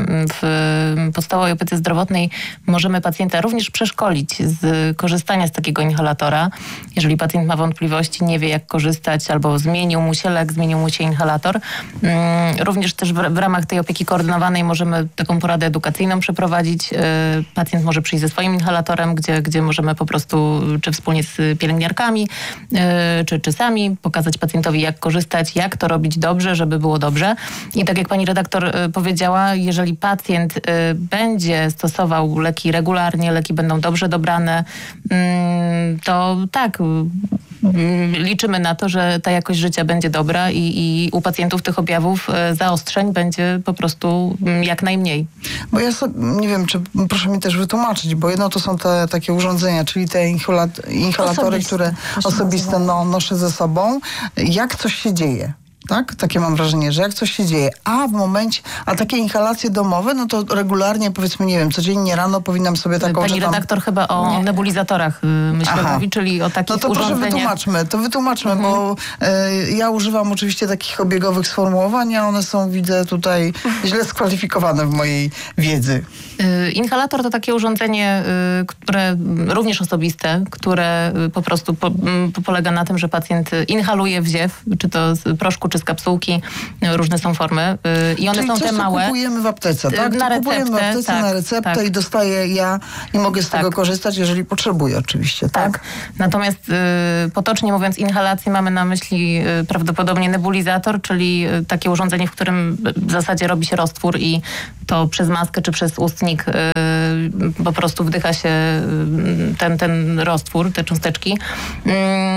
w podstawowej opiece zdrowotnej możemy pacjenta również przeszkolić z korzystania z takiego inhalatora. Jeżeli pacjent ma wątpliwości, nie wie jak korzystać albo zmienił mu się lek, zmienił mu się inhalator. Również też w, w ramach tej opieki koordynowanej możemy taką poradę edukacyjną przeprowadzić. Pacjent może przyjść ze swoim inhalatorem, gdzie, gdzie możemy po prostu, czy wspólnie z pielęgniarkami, czy, czy sami pokazać pacjentowi, jak korzystać, jak to robić dobrze, żeby było dobrze. I tak jak pani redaktor y, powiedziała, jeżeli pacjent y, będzie stosował leki regularnie, leki będą dobrze dobrane, y, to tak, liczymy na to, że ta jakość życia będzie dobra i, i u pacjentów tych objawów zaostrzeń będzie po prostu jak najmniej. Bo ja sobie, nie wiem, czy proszę mi też wytłumaczyć, bo jedno to są te takie urządzenia, czyli te inhalat- inhalatory, Osobiste, które osobiste no, noszę ze sobą. Jak coś się dzieje? Tak? Takie mam wrażenie, że jak coś się dzieje, a w momencie, a takie inhalacje domowe, no to regularnie, powiedzmy, nie wiem, codziennie rano powinnam sobie taką... Pani tam... redaktor chyba o nie. nebulizatorach myślę Aha. mówi, czyli o takich No to urządzeniach. proszę wytłumaczmy, to wytłumaczmy, mhm. bo y, ja używam oczywiście takich obiegowych sformułowań, a one są, widzę, tutaj źle skwalifikowane w mojej wiedzy. Y, inhalator to takie urządzenie, y, które również osobiste, które y, po prostu po, y, polega na tym, że pacjent inhaluje wziew, czy to z proszku, czy z kapsułki, różne są formy yy, i one Czyli są coś, te małe. Co kupujemy w aptece, tak? Na to kupujemy w receptę, aptece tak, na receptę tak. i dostaję ja i mogę z tak. tego korzystać, jeżeli potrzebuję oczywiście, tak? tak. Natomiast yy, potocznie mówiąc inhalację mamy na myśli yy, prawdopodobnie nebulizator, czyli yy, takie urządzenie, w którym w zasadzie robi się roztwór i to przez maskę czy przez ustnik yy, po prostu wdycha się yy, ten, ten roztwór, te cząsteczki. Yy,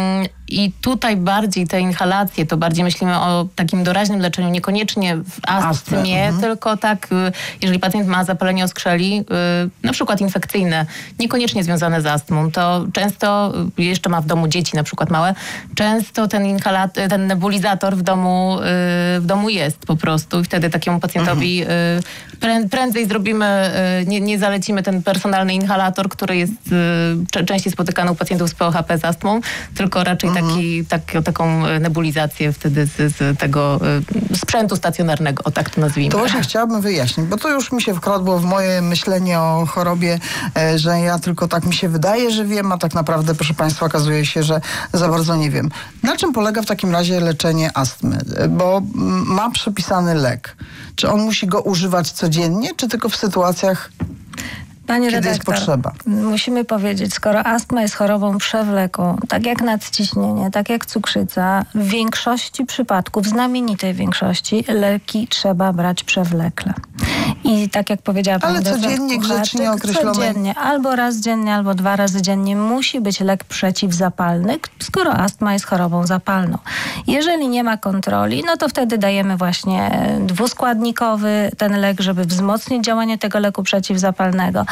I tutaj bardziej te inhalacje, to bardziej myślimy o takim doraźnym leczeniu, niekoniecznie w astmie, mhm. tylko tak, jeżeli pacjent ma zapalenie oskrzeli, na przykład infekcyjne, niekoniecznie związane z astmą, to często, jeszcze ma w domu dzieci na przykład małe, często ten inhalat- ten nebulizator w domu, w domu jest po prostu i wtedy takiemu pacjentowi mhm. prę- prędzej zrobimy, nie, nie zalecimy ten personalny inhalator, który jest częściej spotykany u pacjentów z P O H P z astmą, tylko raczej taki, tak, taką nebulizację wtedy z, z tego sprzętu stacjonarnego, o tak to nazwijmy. To właśnie chciałabym wyjaśnić, bo to już mi się wkradło w moje myślenie o chorobie, że ja tylko tak mi się wydaje, że wiem, a tak naprawdę, proszę Państwa, okazuje się, że za bardzo nie wiem. Na czym polega w takim razie leczenie astmy? Bo ma przepisany lek. Czy on musi go używać codziennie, czy tylko w sytuacjach... Pani Kiedy redaktor, jest potrzeba. Musimy powiedzieć, skoro astma jest chorobą przewlekłą, tak jak nadciśnienie, tak jak cukrzyca, w większości przypadków, w znamienitej większości, leki trzeba brać przewlekle. I tak jak powiedziała pani Ale codziennie, grzecznie określone. Codziennie, albo raz dziennie, albo dwa razy dziennie musi być lek przeciwzapalny, skoro astma jest chorobą zapalną. Jeżeli nie ma kontroli, no to wtedy dajemy właśnie dwuskładnikowy ten lek, żeby wzmocnić działanie tego leku przeciwzapalnego.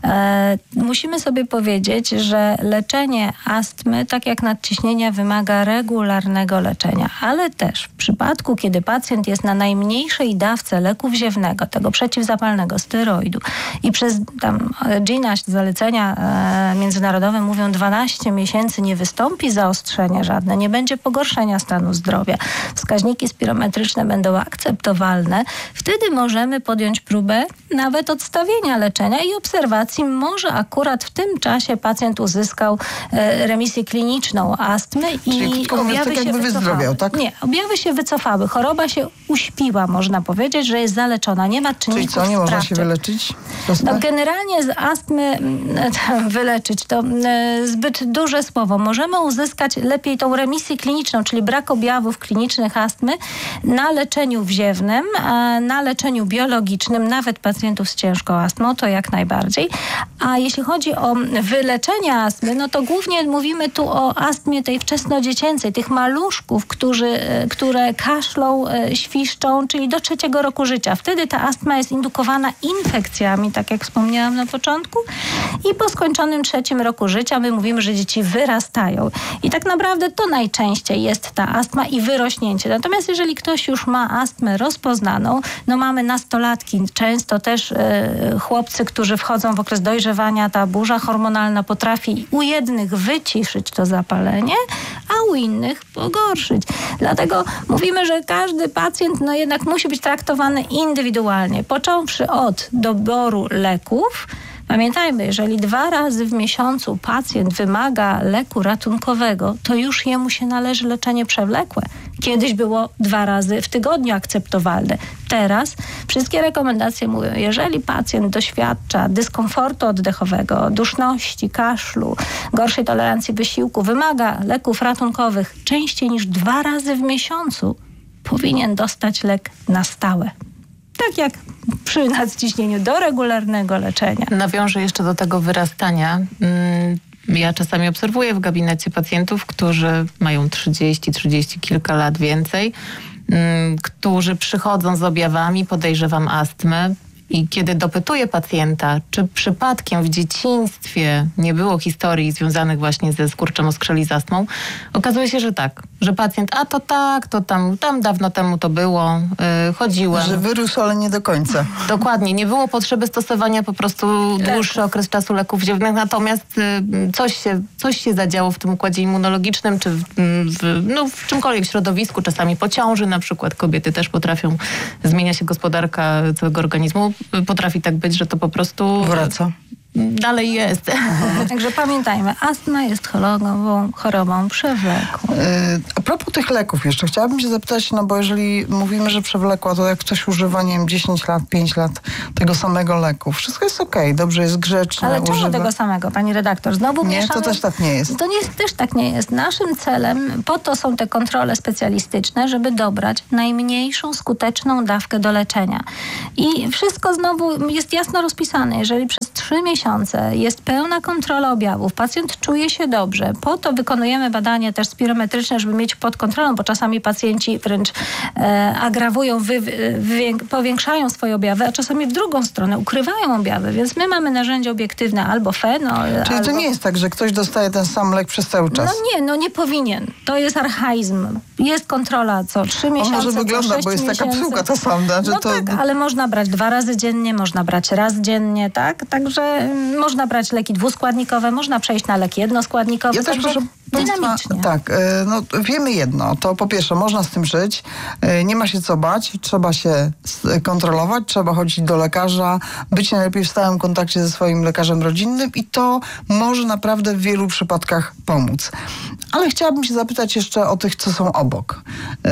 E, musimy sobie powiedzieć, że leczenie astmy, tak jak nadciśnienia, wymaga regularnego leczenia, ale też w przypadku, kiedy pacjent jest na najmniejszej dawce leku wziewnego, tego przeciwzapalnego, steroidu i przez tam G N A S, zalecenia e, międzynarodowe mówią dwanaście miesięcy nie wystąpi zaostrzenie żadne, nie będzie pogorszenia stanu zdrowia, wskaźniki spirometryczne będą akceptowalne, wtedy możemy podjąć próbę nawet odstawienia leczenia i obserwacji. Może akurat w tym czasie pacjent uzyskał e, remisję kliniczną astmy Czyli i objawy tak się wycofały. Tak? Nie, objawy się wycofały. Choroba się uśpiła, można powiedzieć, że jest zaleczona. Nie ma czynników Czyli co, nie można sprawczych. się wyleczyć? No, generalnie z astmy wyleczyć to e, zbyt duże słowo. Możemy uzyskać lepiej tą remisję kliniczną, czyli brak objawów klinicznych astmy na leczeniu wziewnym, a na leczeniu biologicznym, nawet pacjentów z ciężką astmą, to jak najbardziej. A jeśli chodzi o wyleczenie astmy, no to głównie mówimy tu o astmie tej wczesnodziecięcej, tych maluszków, którzy, które kaszlą, świszczą, czyli do trzeciego roku życia. Wtedy ta astma jest indukowana infekcjami, tak jak wspomniałam na początku. I po skończonym trzecim roku życia my mówimy, że dzieci wyrastają. I tak naprawdę to najczęściej jest ta astma i wyrośnięcie. Natomiast jeżeli ktoś już ma astmę rozpoznaną, no mamy nastolatki, często też y, chłopcy, którzy wchodzą w okres dojrzewania, ta burza hormonalna potrafi u jednych wyciszyć to zapalenie, a u innych pogorszyć. Dlatego mówimy, że każdy pacjent no jednak musi być traktowany indywidualnie, począwszy od doboru leków. Pamiętajmy, jeżeli dwa razy w miesiącu pacjent wymaga leku ratunkowego, to już jemu się należy leczenie przewlekłe. Kiedyś było dwa razy w tygodniu akceptowalne. Teraz wszystkie rekomendacje mówią, jeżeli pacjent doświadcza dyskomfortu oddechowego, duszności, kaszlu, gorszej tolerancji wysiłku, wymaga leków ratunkowych częściej niż dwa razy w miesiącu, powinien dostać lek na stałe. Tak jak przy nadciśnieniu do regularnego leczenia. Nawiążę jeszcze do tego wyrastania. Ja czasami obserwuję w gabinecie pacjentów, którzy mają trzydzieści, trzydzieści kilka lat więcej, którzy przychodzą z objawami, podejrzewam astmę. I kiedy dopytuję pacjenta, czy przypadkiem w dzieciństwie nie było historii związanych właśnie ze skurczem oskrzeli z astmą, okazuje się, że tak. Że pacjent, a to tak, to tam, tam dawno temu to było, yy, chodziłem. Że wyrósł, ale nie do końca. Dokładnie. Nie było potrzeby stosowania po prostu dłuższy okres czasu leków ziewnych, natomiast yy, coś, się, coś się zadziało w tym układzie immunologicznym, czy w, w, no, w czymkolwiek środowisku, czasami po ciąży na przykład. Kobiety też potrafią, zmienia się gospodarka całego organizmu. Potrafi tak być, że to po prostu wraca. Dalej jest. Także pamiętajmy, astma jest chorobą, chorobą przewlekłą. Yy, a propos tych leków jeszcze, chciałabym się zapytać, no bo jeżeli mówimy, że przewlekła, to jak ktoś używa, nie wiem, dziesięć lat, pięć lat tego samego leku, wszystko jest okej, okay, dobrze jest grzeczne, Ale czemu używa... tego samego, pani redaktor? Znowu Nie, mieszamy... to też tak nie jest. To nie, też tak nie jest. Naszym celem, po to są te kontrole specjalistyczne, żeby dobrać najmniejszą skuteczną dawkę do leczenia. I wszystko znowu jest jasno rozpisane. Jeżeli przez trzy miesiące jest pełna kontrola objawów, pacjent czuje się dobrze, po to wykonujemy badania też spirometryczne, żeby mieć pod kontrolą, bo czasami pacjenci wręcz e, agrawują, wy, wy, powiększają swoje objawy, a czasami w drugą stronę ukrywają objawy, więc my mamy narzędzie obiektywne albo fenol, Czyli albo... to nie jest tak, że ktoś dostaje ten sam lek przez cały czas? No nie, no nie powinien. To jest archaizm. Jest kontrola co trzy miesiące, On może co wygląda, sześć bo jest taka miesięcy. psułka ta sama. Że No to... tak, ale można brać dwa razy dziennie, można brać raz dziennie, tak? Także mm, można brać leki dwuskładnikowe, można przejść na leki jednoskładnikowe. Ja też proszę Państwa, dynamicznie. tak, no wiemy jedno, to po pierwsze można z tym żyć, nie ma się co bać, trzeba się kontrolować, trzeba chodzić do lekarza, być najlepiej w stałym kontakcie ze swoim lekarzem rodzinnym i to może naprawdę w wielu przypadkach pomóc. Ale chciałabym się zapytać jeszcze o tych, co są obok.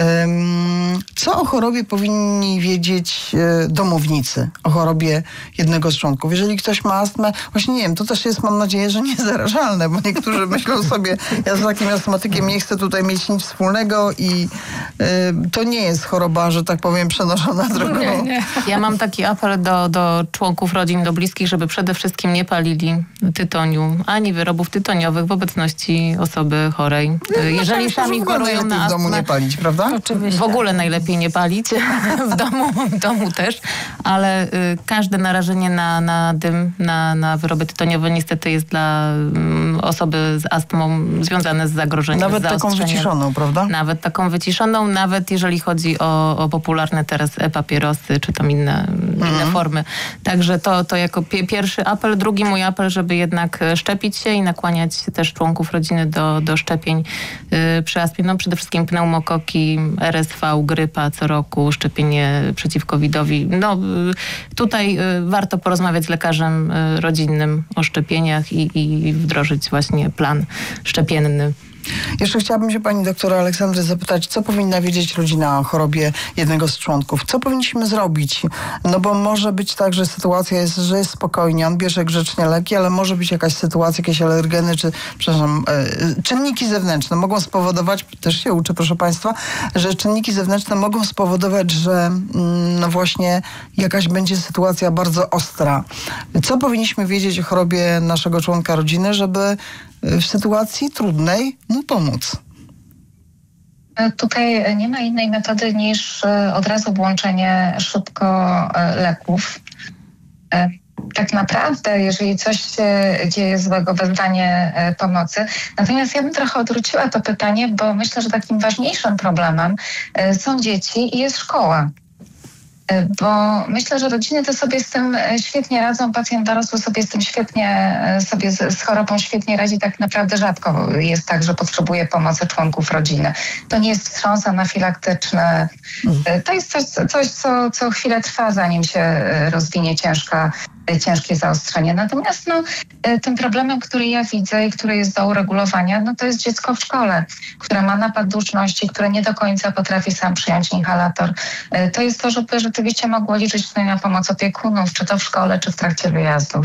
Co o chorobie powinni wiedzieć domownicy, o chorobie jednego z członków? Jeżeli ktoś ma astmę, właśnie nie wiem, to też jest, mam nadzieję, że niezarażalne, bo niektórzy myślą sobie, ja z takim astmatykiem nie chcę tutaj mieć nic wspólnego i y, to nie jest choroba, że tak powiem, przenoszona drogą. Nie, nie. Ja mam taki apel do, do członków rodzin, do bliskich, żeby przede wszystkim nie palili tytoniu, ani wyrobów tytoniowych w obecności osoby chorej. Jeżeli sami chorują na astmę, w domu nie palić, prawda? Oczywiście. W ogóle najlepiej nie palić, w domu, w domu też, ale y, każde narażenie na, na dym, na, na wyroby tytoniowe niestety jest dla y, osoby z astmą związane z zagrożeniem. Nawet z taką wyciszoną, prawda? Nawet taką wyciszoną, nawet jeżeli chodzi o, o popularne teraz e-papierosy, czy tam inne, mhm. inne formy. Także to, to jako pie, pierwszy apel. Drugi mój apel, żeby jednak szczepić się i nakłaniać też członków rodziny do, do szczepień yy, przy astmie. No przede wszystkim pneumokoki, R S V, grypa co roku, szczepienie przeciw kowidowi. No yy, tutaj yy, warto porozmawiać z lekarzem yy, rodzinnym o szczepieniach i, i wdrożyć właśnie plan szczepienny. Jeszcze chciałabym się pani doktora Aleksandry zapytać, co powinna wiedzieć rodzina o chorobie jednego z członków? Co powinniśmy zrobić? No bo może być tak, że sytuacja jest, że jest spokojnie, on bierze grzecznie leki, ale może być jakaś sytuacja, jakieś alergeny, czy, przepraszam, e, czynniki zewnętrzne mogą spowodować, też się uczę, proszę państwa, że czynniki zewnętrzne mogą spowodować, że mm, no właśnie jakaś będzie sytuacja bardzo ostra. Co powinniśmy wiedzieć o chorobie naszego członka rodziny, żeby w sytuacji trudnej mu pomóc? Tutaj nie ma innej metody niż od razu włączenie szybko leków. Tak naprawdę, jeżeli coś się dzieje złego, wezwanie pomocy. Natomiast ja bym trochę odwróciła to pytanie, bo myślę, że takim ważniejszym problemem są dzieci i jest szkoła. Bo myślę, że rodziny to sobie z tym świetnie radzą, pacjent dorosły sobie z tym świetnie, sobie z, z chorobą świetnie radzi. Tak naprawdę rzadko jest tak, że potrzebuje pomocy członków rodziny. To nie jest wstrząs anafilaktyczny. To jest coś, coś co, co chwilę trwa, zanim się rozwinie ciężka ciężkie zaostrzenie. Natomiast no, tym problemem, który ja widzę i który jest do uregulowania, no to jest dziecko w szkole, które ma napad duszności, które nie do końca potrafi sam przyjąć inhalator. To jest to, żeby rzeczywiście mogło liczyć tutaj na pomoc opiekunów, czy to w szkole, czy w trakcie wyjazdów.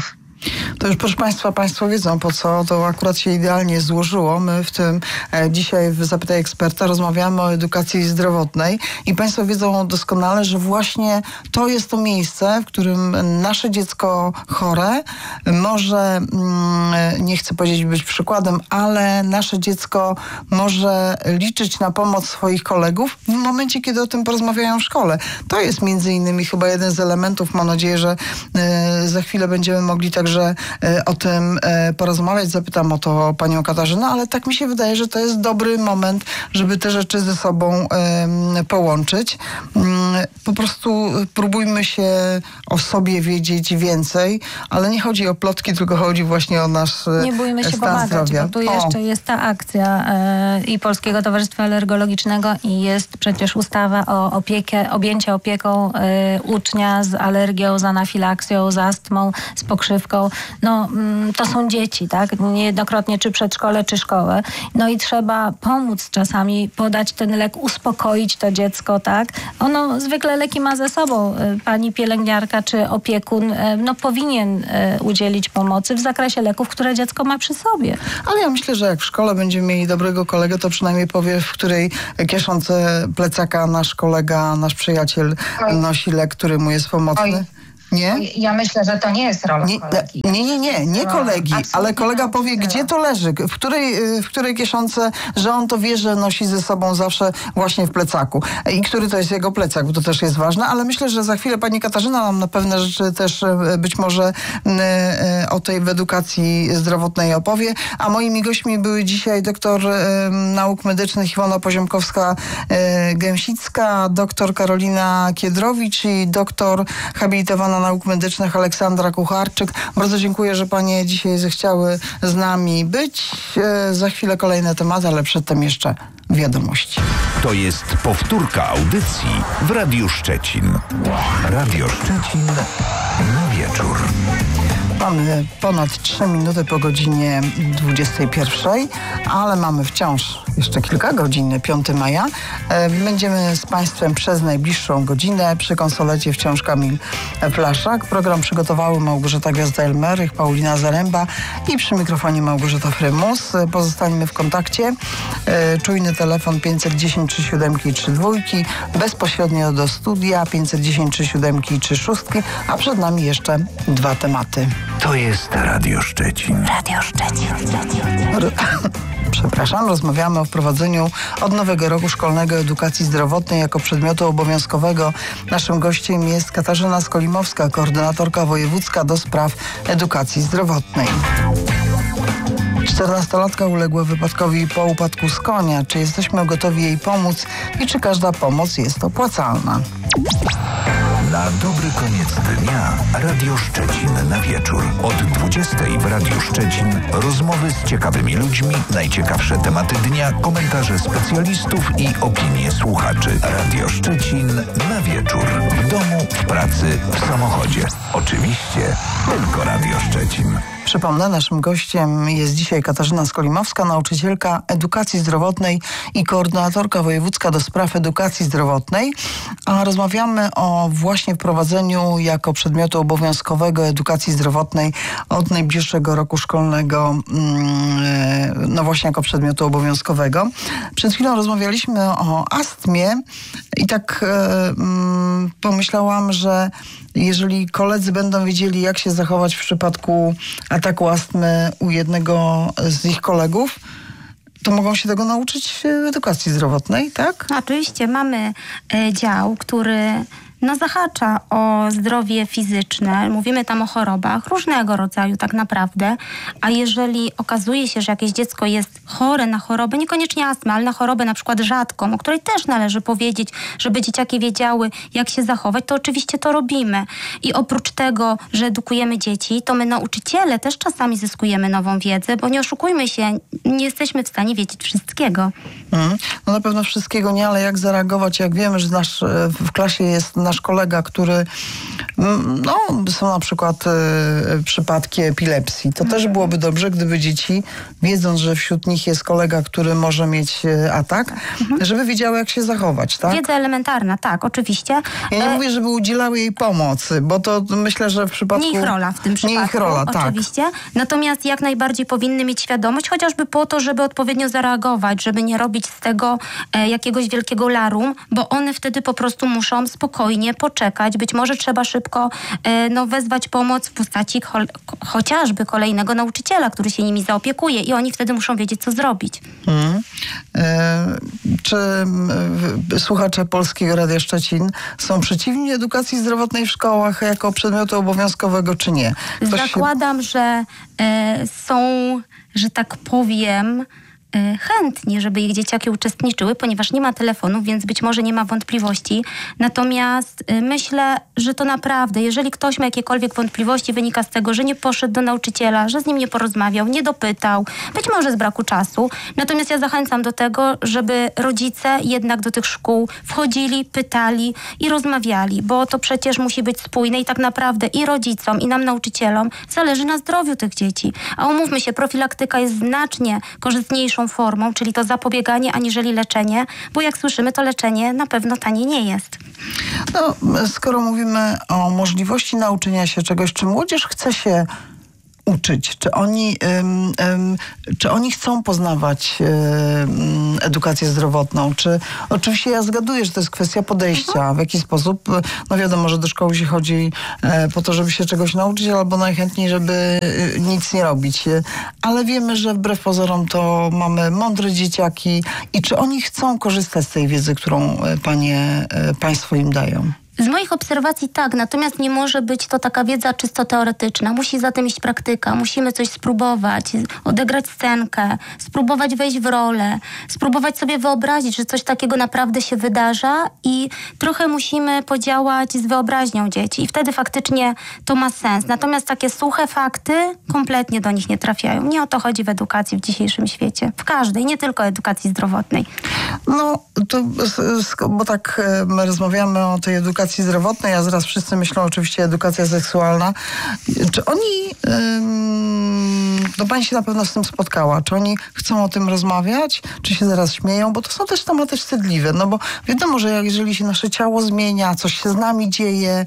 To już proszę Państwa, Państwo wiedzą, po co to akurat się idealnie złożyło. My w tym e, dzisiaj w Zapytaj Eksperta rozmawiamy o edukacji zdrowotnej i Państwo wiedzą doskonale, że właśnie to jest to miejsce, w którym nasze dziecko chore może, mm, nie chcę powiedzieć być przykładem, ale nasze dziecko może liczyć na pomoc swoich kolegów w momencie, kiedy o tym porozmawiają w szkole. To jest między innymi chyba jeden z elementów. Mam nadzieję, że e, za chwilę będziemy mogli także że o tym porozmawiać. Zapytam o to panią Katarzynę, ale tak mi się wydaje, że to jest dobry moment, żeby te rzeczy ze sobą połączyć. Po prostu próbujmy się o sobie wiedzieć więcej, ale nie chodzi o plotki, tylko chodzi właśnie o nasz Nie bójmy się stan pomagać, zdrowia. bo tu O. jeszcze jest ta akcja y, i Polskiego Towarzystwa Alergologicznego i jest przecież ustawa o opiekę, objęcie opieką y, ucznia z alergią, z anafilaksją, z astmą, z pokrzywką. No, mm, to są dzieci, tak? Niejednokrotnie czy przedszkole, czy szkołę. No i trzeba pomóc czasami, podać ten lek, uspokoić to dziecko, tak? Ono zwykle leki ma ze sobą. Pani pielęgniarka czy opiekun no, powinien udzielić pomocy w zakresie leków, które dziecko ma przy sobie. Ale ja myślę, że jak w szkole będziemy mieli dobrego kolegę, to przynajmniej powie, w której kieszonce plecaka nasz kolega, nasz przyjaciel Oj. nosi lek, który mu jest pomocny. Oj. Nie? Ja myślę, że to nie jest rola Nie, kolegi. nie, nie, nie, nie kolegi, Absolutnie ale kolega powie, nauczyciela. gdzie to leży, w której, w której kieszonce, że on to wie, że nosi ze sobą zawsze właśnie w plecaku. I który to jest jego plecak, bo to też jest ważne, ale myślę, że za chwilę pani Katarzyna nam na pewne rzeczy też być może o tej w edukacji zdrowotnej opowie. A moimi gośćmi były dzisiaj doktor nauk medycznych Iwona Poziomkowska-Gęsicka, doktor Karolina Kiedrowicz i doktor habilitowana nauk medycznych Aleksandra Kucharczyk. Bardzo dziękuję, że panie dzisiaj zechciały z nami być. E, za chwilę kolejne tematy, ale przedtem jeszcze wiadomości. To jest powtórka audycji w Radiu Szczecin. Radio Szczecin na wieczór. Mamy ponad trzy minuty po godzinie dwudziestej pierwszej, ale mamy wciąż jeszcze kilka godzin, piątego maja. Będziemy z Państwem przez najbliższą godzinę. Przy konsolecie wciąż Kamil Flaszak. Program przygotowały Małgorzata Gwiazda-Elmerych, Paulina Zaręba i przy mikrofonie Małgorzata Frymus. Pozostańmy w kontakcie. Czujny telefon pięćset dziesięć trzy siedem trzy dwa, bezpośrednio do studia pięćset dziesięć trzy siedem trzy sześć, a przed nami jeszcze dwa tematy. To jest Radio Szczecin. Radio Szczecin. Przepraszam, rozmawiamy o wprowadzeniu od nowego roku szkolnego edukacji zdrowotnej jako przedmiotu obowiązkowego. Naszym gościem jest Katarzyna Skolimowska, koordynatorka wojewódzka do spraw edukacji zdrowotnej. czternastolatka uległa wypadkowi po upadku z konia. Czy jesteśmy gotowi jej pomóc i czy każda pomoc jest opłacalna? Na dobry koniec dnia Radio Szczecin na wieczór. Od dwudziestej w Radiu Szczecin rozmowy z ciekawymi ludźmi, najciekawsze tematy dnia, komentarze specjalistów i opinie słuchaczy. Radio Szczecin na wieczór. W domu, w pracy, w samochodzie. Oczywiście tylko Radio Szczecin. Przypomnę, naszym gościem jest dzisiaj Katarzyna Skolimowska, nauczycielka edukacji zdrowotnej i koordynatorka wojewódzka do spraw edukacji zdrowotnej. A rozmawiamy o właśnie wprowadzeniu jako przedmiotu obowiązkowego edukacji zdrowotnej od najbliższego roku szkolnego, no właśnie jako przedmiotu obowiązkowego. Przed chwilą rozmawialiśmy o astmie i tak um, pomyślałam, że jeżeli koledzy będą wiedzieli, jak się zachować w przypadku ataku astmy u jednego z ich kolegów, to mogą się tego nauczyć w edukacji zdrowotnej, tak? Oczywiście mamy y, dział, który no, zahacza o zdrowie fizyczne. Mówimy tam o chorobach różnego rodzaju tak naprawdę. A jeżeli okazuje się, że jakieś dziecko jest chore na chorobę, niekoniecznie astmę, ale na chorobę na przykład rzadką, o której też należy powiedzieć, żeby dzieciaki wiedziały, jak się zachować, to oczywiście to robimy. I oprócz tego, że edukujemy dzieci, to my nauczyciele też czasami zyskujemy nową wiedzę, bo nie oszukujmy się, nie jesteśmy w stanie wiedzieć wszystkiego. Mm, no na pewno wszystkiego nie, ale jak zareagować, jak wiemy, że nasz, w klasie jest nasz kolega, który No, są na przykład y, przypadki epilepsji. To też byłoby dobrze, gdyby dzieci, wiedząc, że wśród nich jest kolega, który może mieć y, atak, mhm. żeby wiedziały, jak się zachować, tak? Wiedza elementarna, tak, oczywiście. Ja nie e... mówię, żeby udzielały jej pomocy, bo to myślę, że w przypadku... Nie ich rola w tym przypadku, nie ich rola, tak. oczywiście. Natomiast jak najbardziej powinny mieć świadomość, chociażby po to, żeby odpowiednio zareagować, żeby nie robić z tego e, jakiegoś wielkiego larum, bo one wtedy po prostu muszą spokojnie poczekać. Być może trzeba szybko e, no, wezwać pomoc w postaci cho- chociażby kolejnego nauczyciela, który się nimi zaopiekuje i oni wtedy muszą wiedzieć, co zrobić. Hmm. E, czy e, słuchacze Polskiego Radia Szczecin są przeciwni edukacji zdrowotnej w szkołach jako przedmiotu obowiązkowego, czy nie? Ktoś Zakładam, się... że e, są, że tak powiem, chętnie, żeby ich dzieciaki uczestniczyły, ponieważ nie ma telefonów, więc być może nie ma wątpliwości. Natomiast myślę, że to naprawdę, jeżeli ktoś ma jakiekolwiek wątpliwości, wynika z tego, że nie poszedł do nauczyciela, że z nim nie porozmawiał, nie dopytał, być może z braku czasu. Natomiast ja zachęcam do tego, żeby rodzice jednak do tych szkół wchodzili, pytali i rozmawiali, bo to przecież musi być spójne i tak naprawdę i rodzicom, i nam nauczycielom zależy na zdrowiu tych dzieci. A umówmy się, profilaktyka jest znacznie korzystniejszą formą, czyli to zapobieganie, aniżeli leczenie, bo jak słyszymy, to leczenie na pewno tanie nie jest. No, skoro mówimy o możliwości nauczenia się czegoś, czy młodzież chce się uczyć? Czy oni, um, um, czy oni chcą poznawać um, edukację zdrowotną? Czy oczywiście ja zgaduję, że to jest kwestia podejścia. W jaki sposób? No wiadomo, że do szkoły się chodzi e, po to, żeby się czegoś nauczyć, albo najchętniej, żeby e, nic nie robić. Ale wiemy, że wbrew pozorom to mamy mądre dzieciaki. I czy oni chcą korzystać z tej wiedzy, którą panie, e, państwo im dają? Z moich obserwacji tak, natomiast nie może być to taka wiedza czysto teoretyczna. Musi za tym iść praktyka, musimy coś spróbować, odegrać scenkę, spróbować wejść w rolę, spróbować sobie wyobrazić, że coś takiego naprawdę się wydarza i trochę musimy podziałać z wyobraźnią dzieci i wtedy faktycznie to ma sens. Natomiast takie suche fakty kompletnie do nich nie trafiają. Nie o to chodzi w edukacji w dzisiejszym świecie. W każdej, nie tylko edukacji zdrowotnej. No, to, bo tak my rozmawiamy o tej edukacji zdrowotnej, a zaraz wszyscy myślą oczywiście edukacja seksualna. Czy oni, ym, no pani się na pewno z tym spotkała, czy oni chcą o tym rozmawiać, czy się zaraz śmieją, bo to są też tematy wstydliwe, no bo wiadomo, że jak, jeżeli się nasze ciało zmienia, coś się z nami dzieje.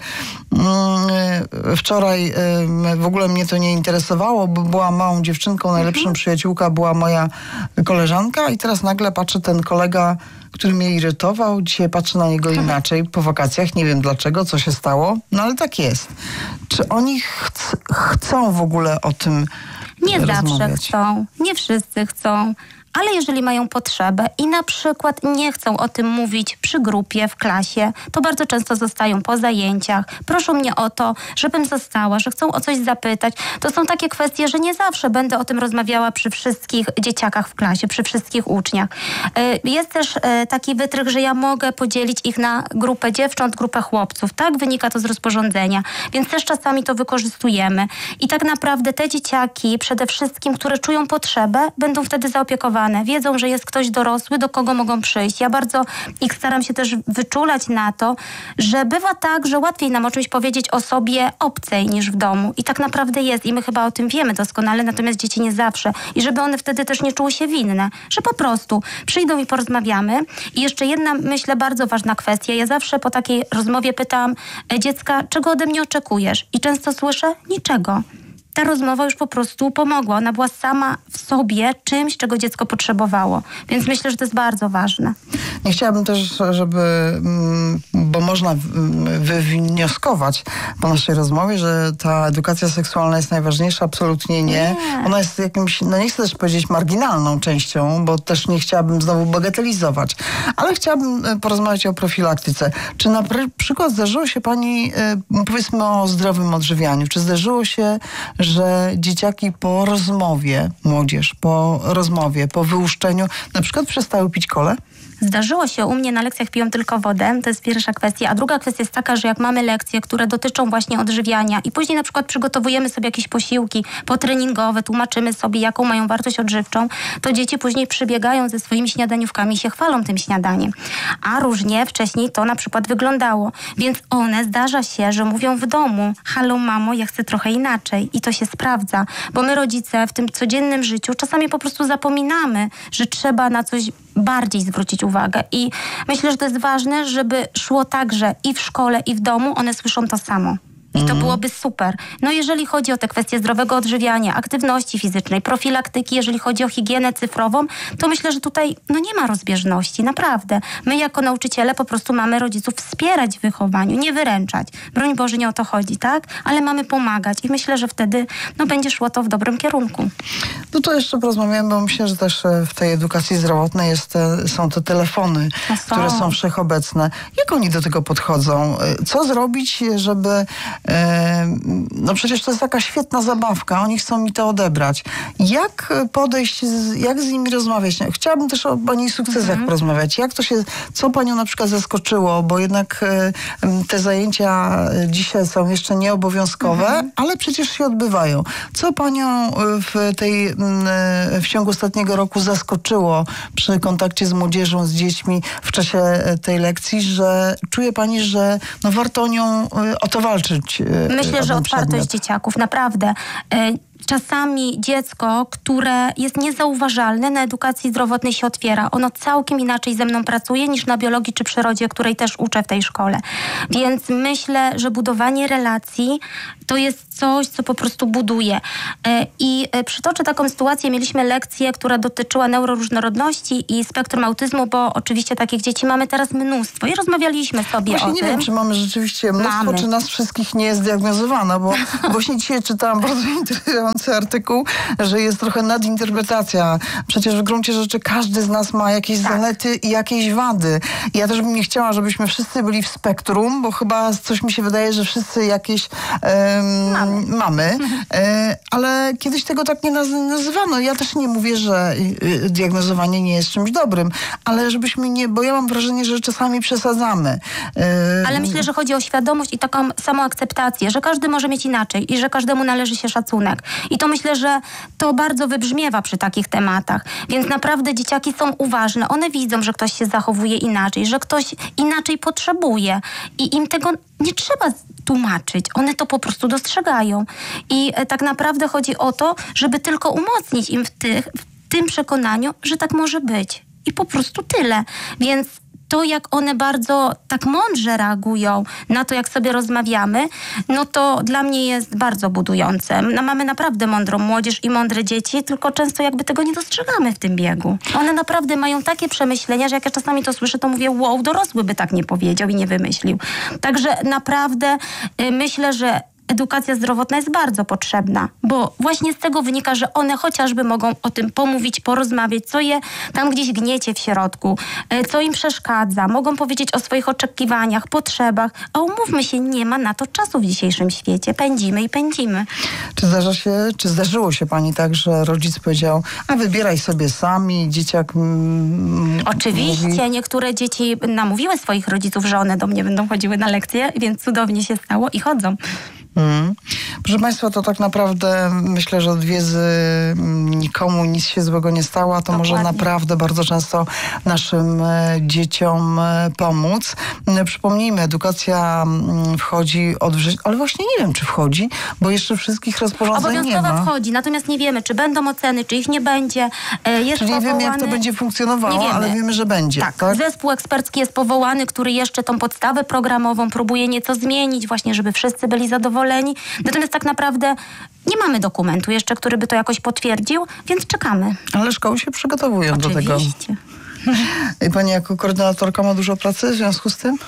Ym, wczoraj ym, w ogóle mnie to nie interesowało, bo byłam małą dziewczynką, najlepszym mhm. przyjaciółka była moja koleżanka i teraz nagle patrzę, ten kolega, który mnie irytował, dzisiaj patrzę na niego inaczej po wakacjach. Nie wiem dlaczego, co się stało, no ale tak jest. Czy oni ch- chcą w ogóle o tym Nie rozmawiać? zawsze chcą, nie wszyscy chcą. Ale jeżeli mają potrzebę i na przykład nie chcą o tym mówić przy grupie, w klasie, to bardzo często zostają po zajęciach. Proszą mnie o to, żebym została, że chcą o coś zapytać. To są takie kwestie, że nie zawsze będę o tym rozmawiała przy wszystkich dzieciakach w klasie, przy wszystkich uczniach. Jest też taki wytrych, że ja mogę podzielić ich na grupę dziewcząt, grupę chłopców. Tak wynika to z rozporządzenia. Więc też czasami to wykorzystujemy. I tak naprawdę te dzieciaki, przede wszystkim, które czują potrzebę, będą wtedy zaopiekowane. Wiedzą, że jest ktoś dorosły, do kogo mogą przyjść. Ja bardzo ich staram się też wyczulać na to, że bywa tak, że łatwiej nam o czymś powiedzieć osobie obcej niż w domu. I tak naprawdę jest. I my chyba o tym wiemy doskonale, natomiast dzieci nie zawsze. I żeby one wtedy też nie czuły się winne. Że po prostu przyjdą i porozmawiamy. I jeszcze jedna, myślę, bardzo ważna kwestia. Ja zawsze po takiej rozmowie pytam dziecka, czego ode mnie oczekujesz? I często słyszę, niczego. Ta rozmowa już po prostu pomogła. Ona była sama w sobie czymś, czego dziecko potrzebowało. Więc myślę, że to jest bardzo ważne. Nie chciałabym też, żeby, bo można wywnioskować po naszej rozmowie, że ta edukacja seksualna jest najważniejsza. Absolutnie nie. nie. Ona jest jakimś, no nie chcę też powiedzieć marginalną częścią, bo też nie chciałabym znowu bagatelizować. Ale chciałabym porozmawiać o profilaktyce. Czy na przykład zdarzyło się pani, powiedzmy o zdrowym odżywianiu, czy zdarzyło się, że dzieciaki po rozmowie, młodzież po rozmowie, po wyłuszczeniu na przykład przestały pić kolę? Zdarzyło się, u mnie na lekcjach piją tylko wodę, to jest pierwsza kwestia, a druga kwestia jest taka, że jak mamy lekcje, które dotyczą właśnie odżywiania i później na przykład przygotowujemy sobie jakieś posiłki potreningowe, tłumaczymy sobie, jaką mają wartość odżywczą, to dzieci później przybiegają ze swoimi śniadaniówkami i się chwalą tym śniadaniem. A różnie wcześniej to na przykład wyglądało. Więc one, zdarza się, że mówią w domu: halo mamo, ja chcę trochę inaczej. I to się sprawdza, bo my rodzice w tym codziennym życiu czasami po prostu zapominamy, że trzeba na coś bardziej zwrócić uwagę. I myślę, że to jest ważne, żeby szło także i w szkole, i w domu, one słyszą to samo. I to byłoby super. No jeżeli chodzi o te kwestie zdrowego odżywiania, aktywności fizycznej, profilaktyki, jeżeli chodzi o higienę cyfrową, to myślę, że tutaj no nie ma rozbieżności, naprawdę. My jako nauczyciele po prostu mamy rodziców wspierać w wychowaniu, nie wyręczać. Broń Boże, nie o to chodzi, tak? Ale mamy pomagać i myślę, że wtedy no będzie szło to w dobrym kierunku. No to jeszcze porozmawiamy, bo myślę, że też w tej edukacji zdrowotnej jest te, są te telefony, No są. które są wszechobecne. Jak oni do tego podchodzą? Co zrobić, żeby... No przecież to jest taka świetna zabawka, oni chcą mi to odebrać. Jak podejść, jak z nimi rozmawiać? Chciałabym też o pani sukcesach mhm. porozmawiać. Jak to się, co panią na przykład zaskoczyło, bo jednak te zajęcia dzisiaj są jeszcze nieobowiązkowe, mhm. ale przecież się odbywają. Co panią w tej, w ciągu ostatniego roku zaskoczyło przy kontakcie z młodzieżą, z dziećmi w czasie tej lekcji, że czuje pani, że no warto o nią, o to walczyć? Myślę, że otwartość przedmiot. dzieciaków, naprawdę. Czasami dziecko, które jest niezauważalne na edukacji zdrowotnej, się otwiera. Ono całkiem inaczej ze mną pracuje niż na biologii czy przyrodzie, której też uczę w tej szkole. Więc myślę, że budowanie relacji to jest coś, co po prostu buduje. I przytoczę taką sytuację. Mieliśmy lekcję, która dotyczyła neuroróżnorodności i spektrum autyzmu, bo oczywiście takich dzieci mamy teraz mnóstwo. I rozmawialiśmy sobie właśnie o nie tym. wiem, czy mamy rzeczywiście mnóstwo, mamy. czy nas wszystkich nie jest zdiagnozowana, bo właśnie dzisiaj czytałam bardzo interesujący artykuł, że jest trochę nadinterpretacja. Przecież w gruncie rzeczy każdy z nas ma jakieś tak. zalety i jakieś wady. I ja też bym nie chciała, żebyśmy wszyscy byli w spektrum, bo chyba coś mi się wydaje, że wszyscy jakieś um, mamy, mamy e, ale kiedyś tego tak nie naz- nazywano. Ja też nie mówię, że y, diagnozowanie nie jest czymś dobrym, ale żebyśmy nie, bo ja mam wrażenie, że czasami przesadzamy. E, ale myślę, że chodzi o świadomość i taką samoakceptację, że każdy może mieć inaczej i że każdemu należy się szacunek. I to myślę, że to bardzo wybrzmiewa przy takich tematach. Więc naprawdę dzieciaki są uważne. One widzą, że ktoś się zachowuje inaczej, że ktoś inaczej potrzebuje. I im tego nie trzeba tłumaczyć. One to po prostu dostrzegają. I e, tak naprawdę chodzi o to, żeby tylko umocnić im w, tych, w tym przekonaniu, że tak może być. I po prostu tyle. Więc to, jak one bardzo tak mądrze reagują na to, jak sobie rozmawiamy, no to dla mnie jest bardzo budujące. No, mamy naprawdę mądrą młodzież i mądre dzieci, tylko często jakby tego nie dostrzegamy w tym biegu. One naprawdę mają takie przemyślenia, że jak ja czasami to słyszę, to mówię: wow, dorosły by tak nie powiedział i nie wymyślił. Także naprawdę y, myślę, że edukacja zdrowotna jest bardzo potrzebna, bo właśnie z tego wynika, że one chociażby mogą o tym pomówić, porozmawiać, co je tam gdzieś gniecie w środku, co im przeszkadza, mogą powiedzieć o swoich oczekiwaniach, potrzebach, a umówmy się, nie ma na to czasu w dzisiejszym świecie. Pędzimy i pędzimy. Czy zdarza się, czy zdarzyło się pani tak, że rodzic powiedział: a wybieraj sobie sami, dzieciak mm, Oczywiście, mówi... niektóre dzieci namówiły swoich rodziców, że one do mnie będą chodziły na lekcje, więc cudownie się stało i chodzą. Hmm. Proszę państwa, to tak naprawdę myślę, że od wiedzy nikomu nic się złego nie stało, a to Dokładnie. Może naprawdę bardzo często naszym dzieciom pomóc. Przypomnijmy, edukacja wchodzi od września, ale właśnie nie wiem, czy wchodzi, bo jeszcze wszystkich rozporządzeń nie ma. Obowiązkowo wchodzi, natomiast nie wiemy, czy będą oceny, czy ich nie będzie. Jest Czyli nie powołany... wiemy, jak to będzie funkcjonowało, wiemy. ale wiemy, że będzie. Tak. tak, zespół ekspercki jest powołany, który jeszcze tą podstawę programową próbuje nieco zmienić, właśnie żeby wszyscy byli zadowoleni. Natomiast tak naprawdę nie mamy dokumentu jeszcze, który by to jakoś potwierdził, więc czekamy. Ale szkoły się przygotowują Oczywiście. do tego. I pani jako koordynatorka ma dużo pracy w związku z tym?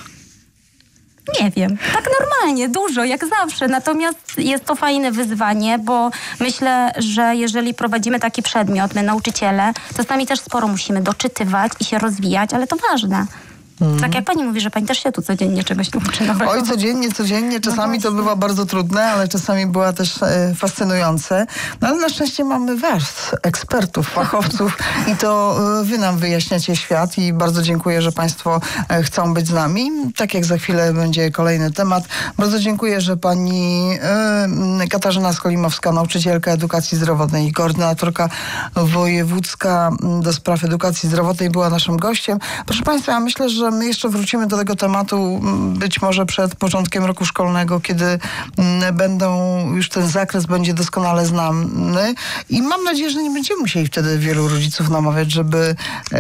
Nie wiem. Tak normalnie, dużo, jak zawsze. Natomiast jest to fajne wyzwanie, bo myślę, że jeżeli prowadzimy taki przedmiot, my nauczyciele, to sami też sporo musimy doczytywać i się rozwijać, ale to ważne. Mm. Tak jak pani mówi, że pani też się tu codziennie czegoś uczy nowego. Oj, codziennie, codziennie. Czasami no to bywa bardzo trudne, ale czasami była też e, fascynujące. No ale na szczęście mamy was, ekspertów, fachowców i to e, wy nam wyjaśniacie świat i bardzo dziękuję, że państwo e, chcą być z nami. Tak jak za chwilę będzie kolejny temat. Bardzo dziękuję, że pani e, Katarzyna Skolimowska, nauczycielka edukacji zdrowotnej i koordynatorka wojewódzka do spraw edukacji zdrowotnej była naszym gościem. Proszę państwa, ja myślę, że my jeszcze wrócimy do tego tematu być może przed początkiem roku szkolnego, kiedy będą, już ten zakres będzie doskonale znany i mam nadzieję, że nie będziemy musieli wtedy wielu rodziców namawiać, żeby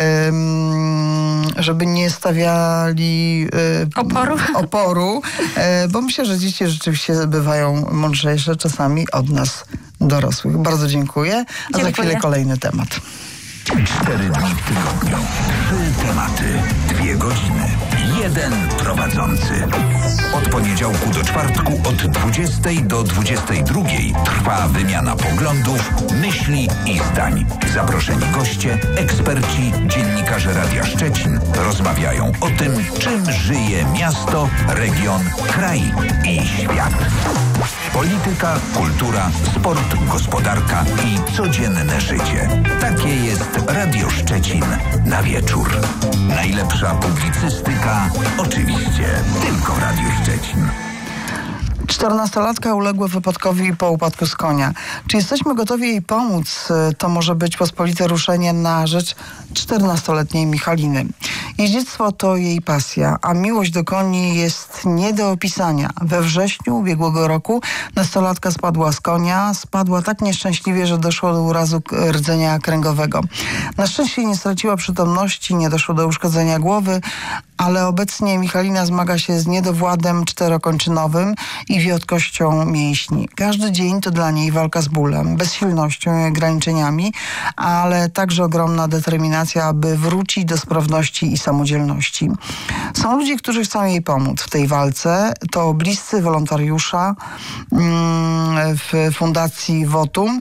żeby nie stawiali oporu, oporu bo myślę, że dzieci rzeczywiście bywają mądrzejsze czasami od nas dorosłych. Bardzo dziękuję. A dziękuję. Za chwilę kolejny temat. Cztery dni w tygodniu. Trzy tematy. Dwie godziny. Jeden prowadzący. Od poniedziałku do czwartku od dwudziestej do dwudziestej drugiej trwa wymiana poglądów, myśli i zdań. Zaproszeni goście, eksperci, dziennikarze Radia Szczecin rozmawiają o tym, czym żyje miasto, region, kraj i świat. Polityka, kultura, sport, gospodarka i codzienne życie. Takie jest Radio Szczecin na wieczór. Najlepsza publicystyka oczywiście tylko w Radiu Szczecin. czternastolatka uległa wypadkowi po upadku z konia. Czy jesteśmy gotowi jej pomóc? To może być pospolite ruszenie na rzecz czternastoletniej Michaliny. Jeździectwo to jej pasja, a miłość do koni jest nie do opisania. We wrześniu ubiegłego roku nastolatka spadła z konia. Spadła tak nieszczęśliwie, że doszło do urazu rdzenia kręgowego. Na szczęście nie straciła przytomności, nie doszło do uszkodzenia głowy, ale obecnie Michalina zmaga się z niedowładem czterokończynowym i wiotkością mięśni. Każdy dzień to dla niej walka z bólem, bezsilnością i ograniczeniami, ale także ogromna determinacja, aby wrócić do sprawności i samodzielności. Są ludzie, którzy chcą jej pomóc w tej walce. To bliscy wolontariusza w Fundacji Wotum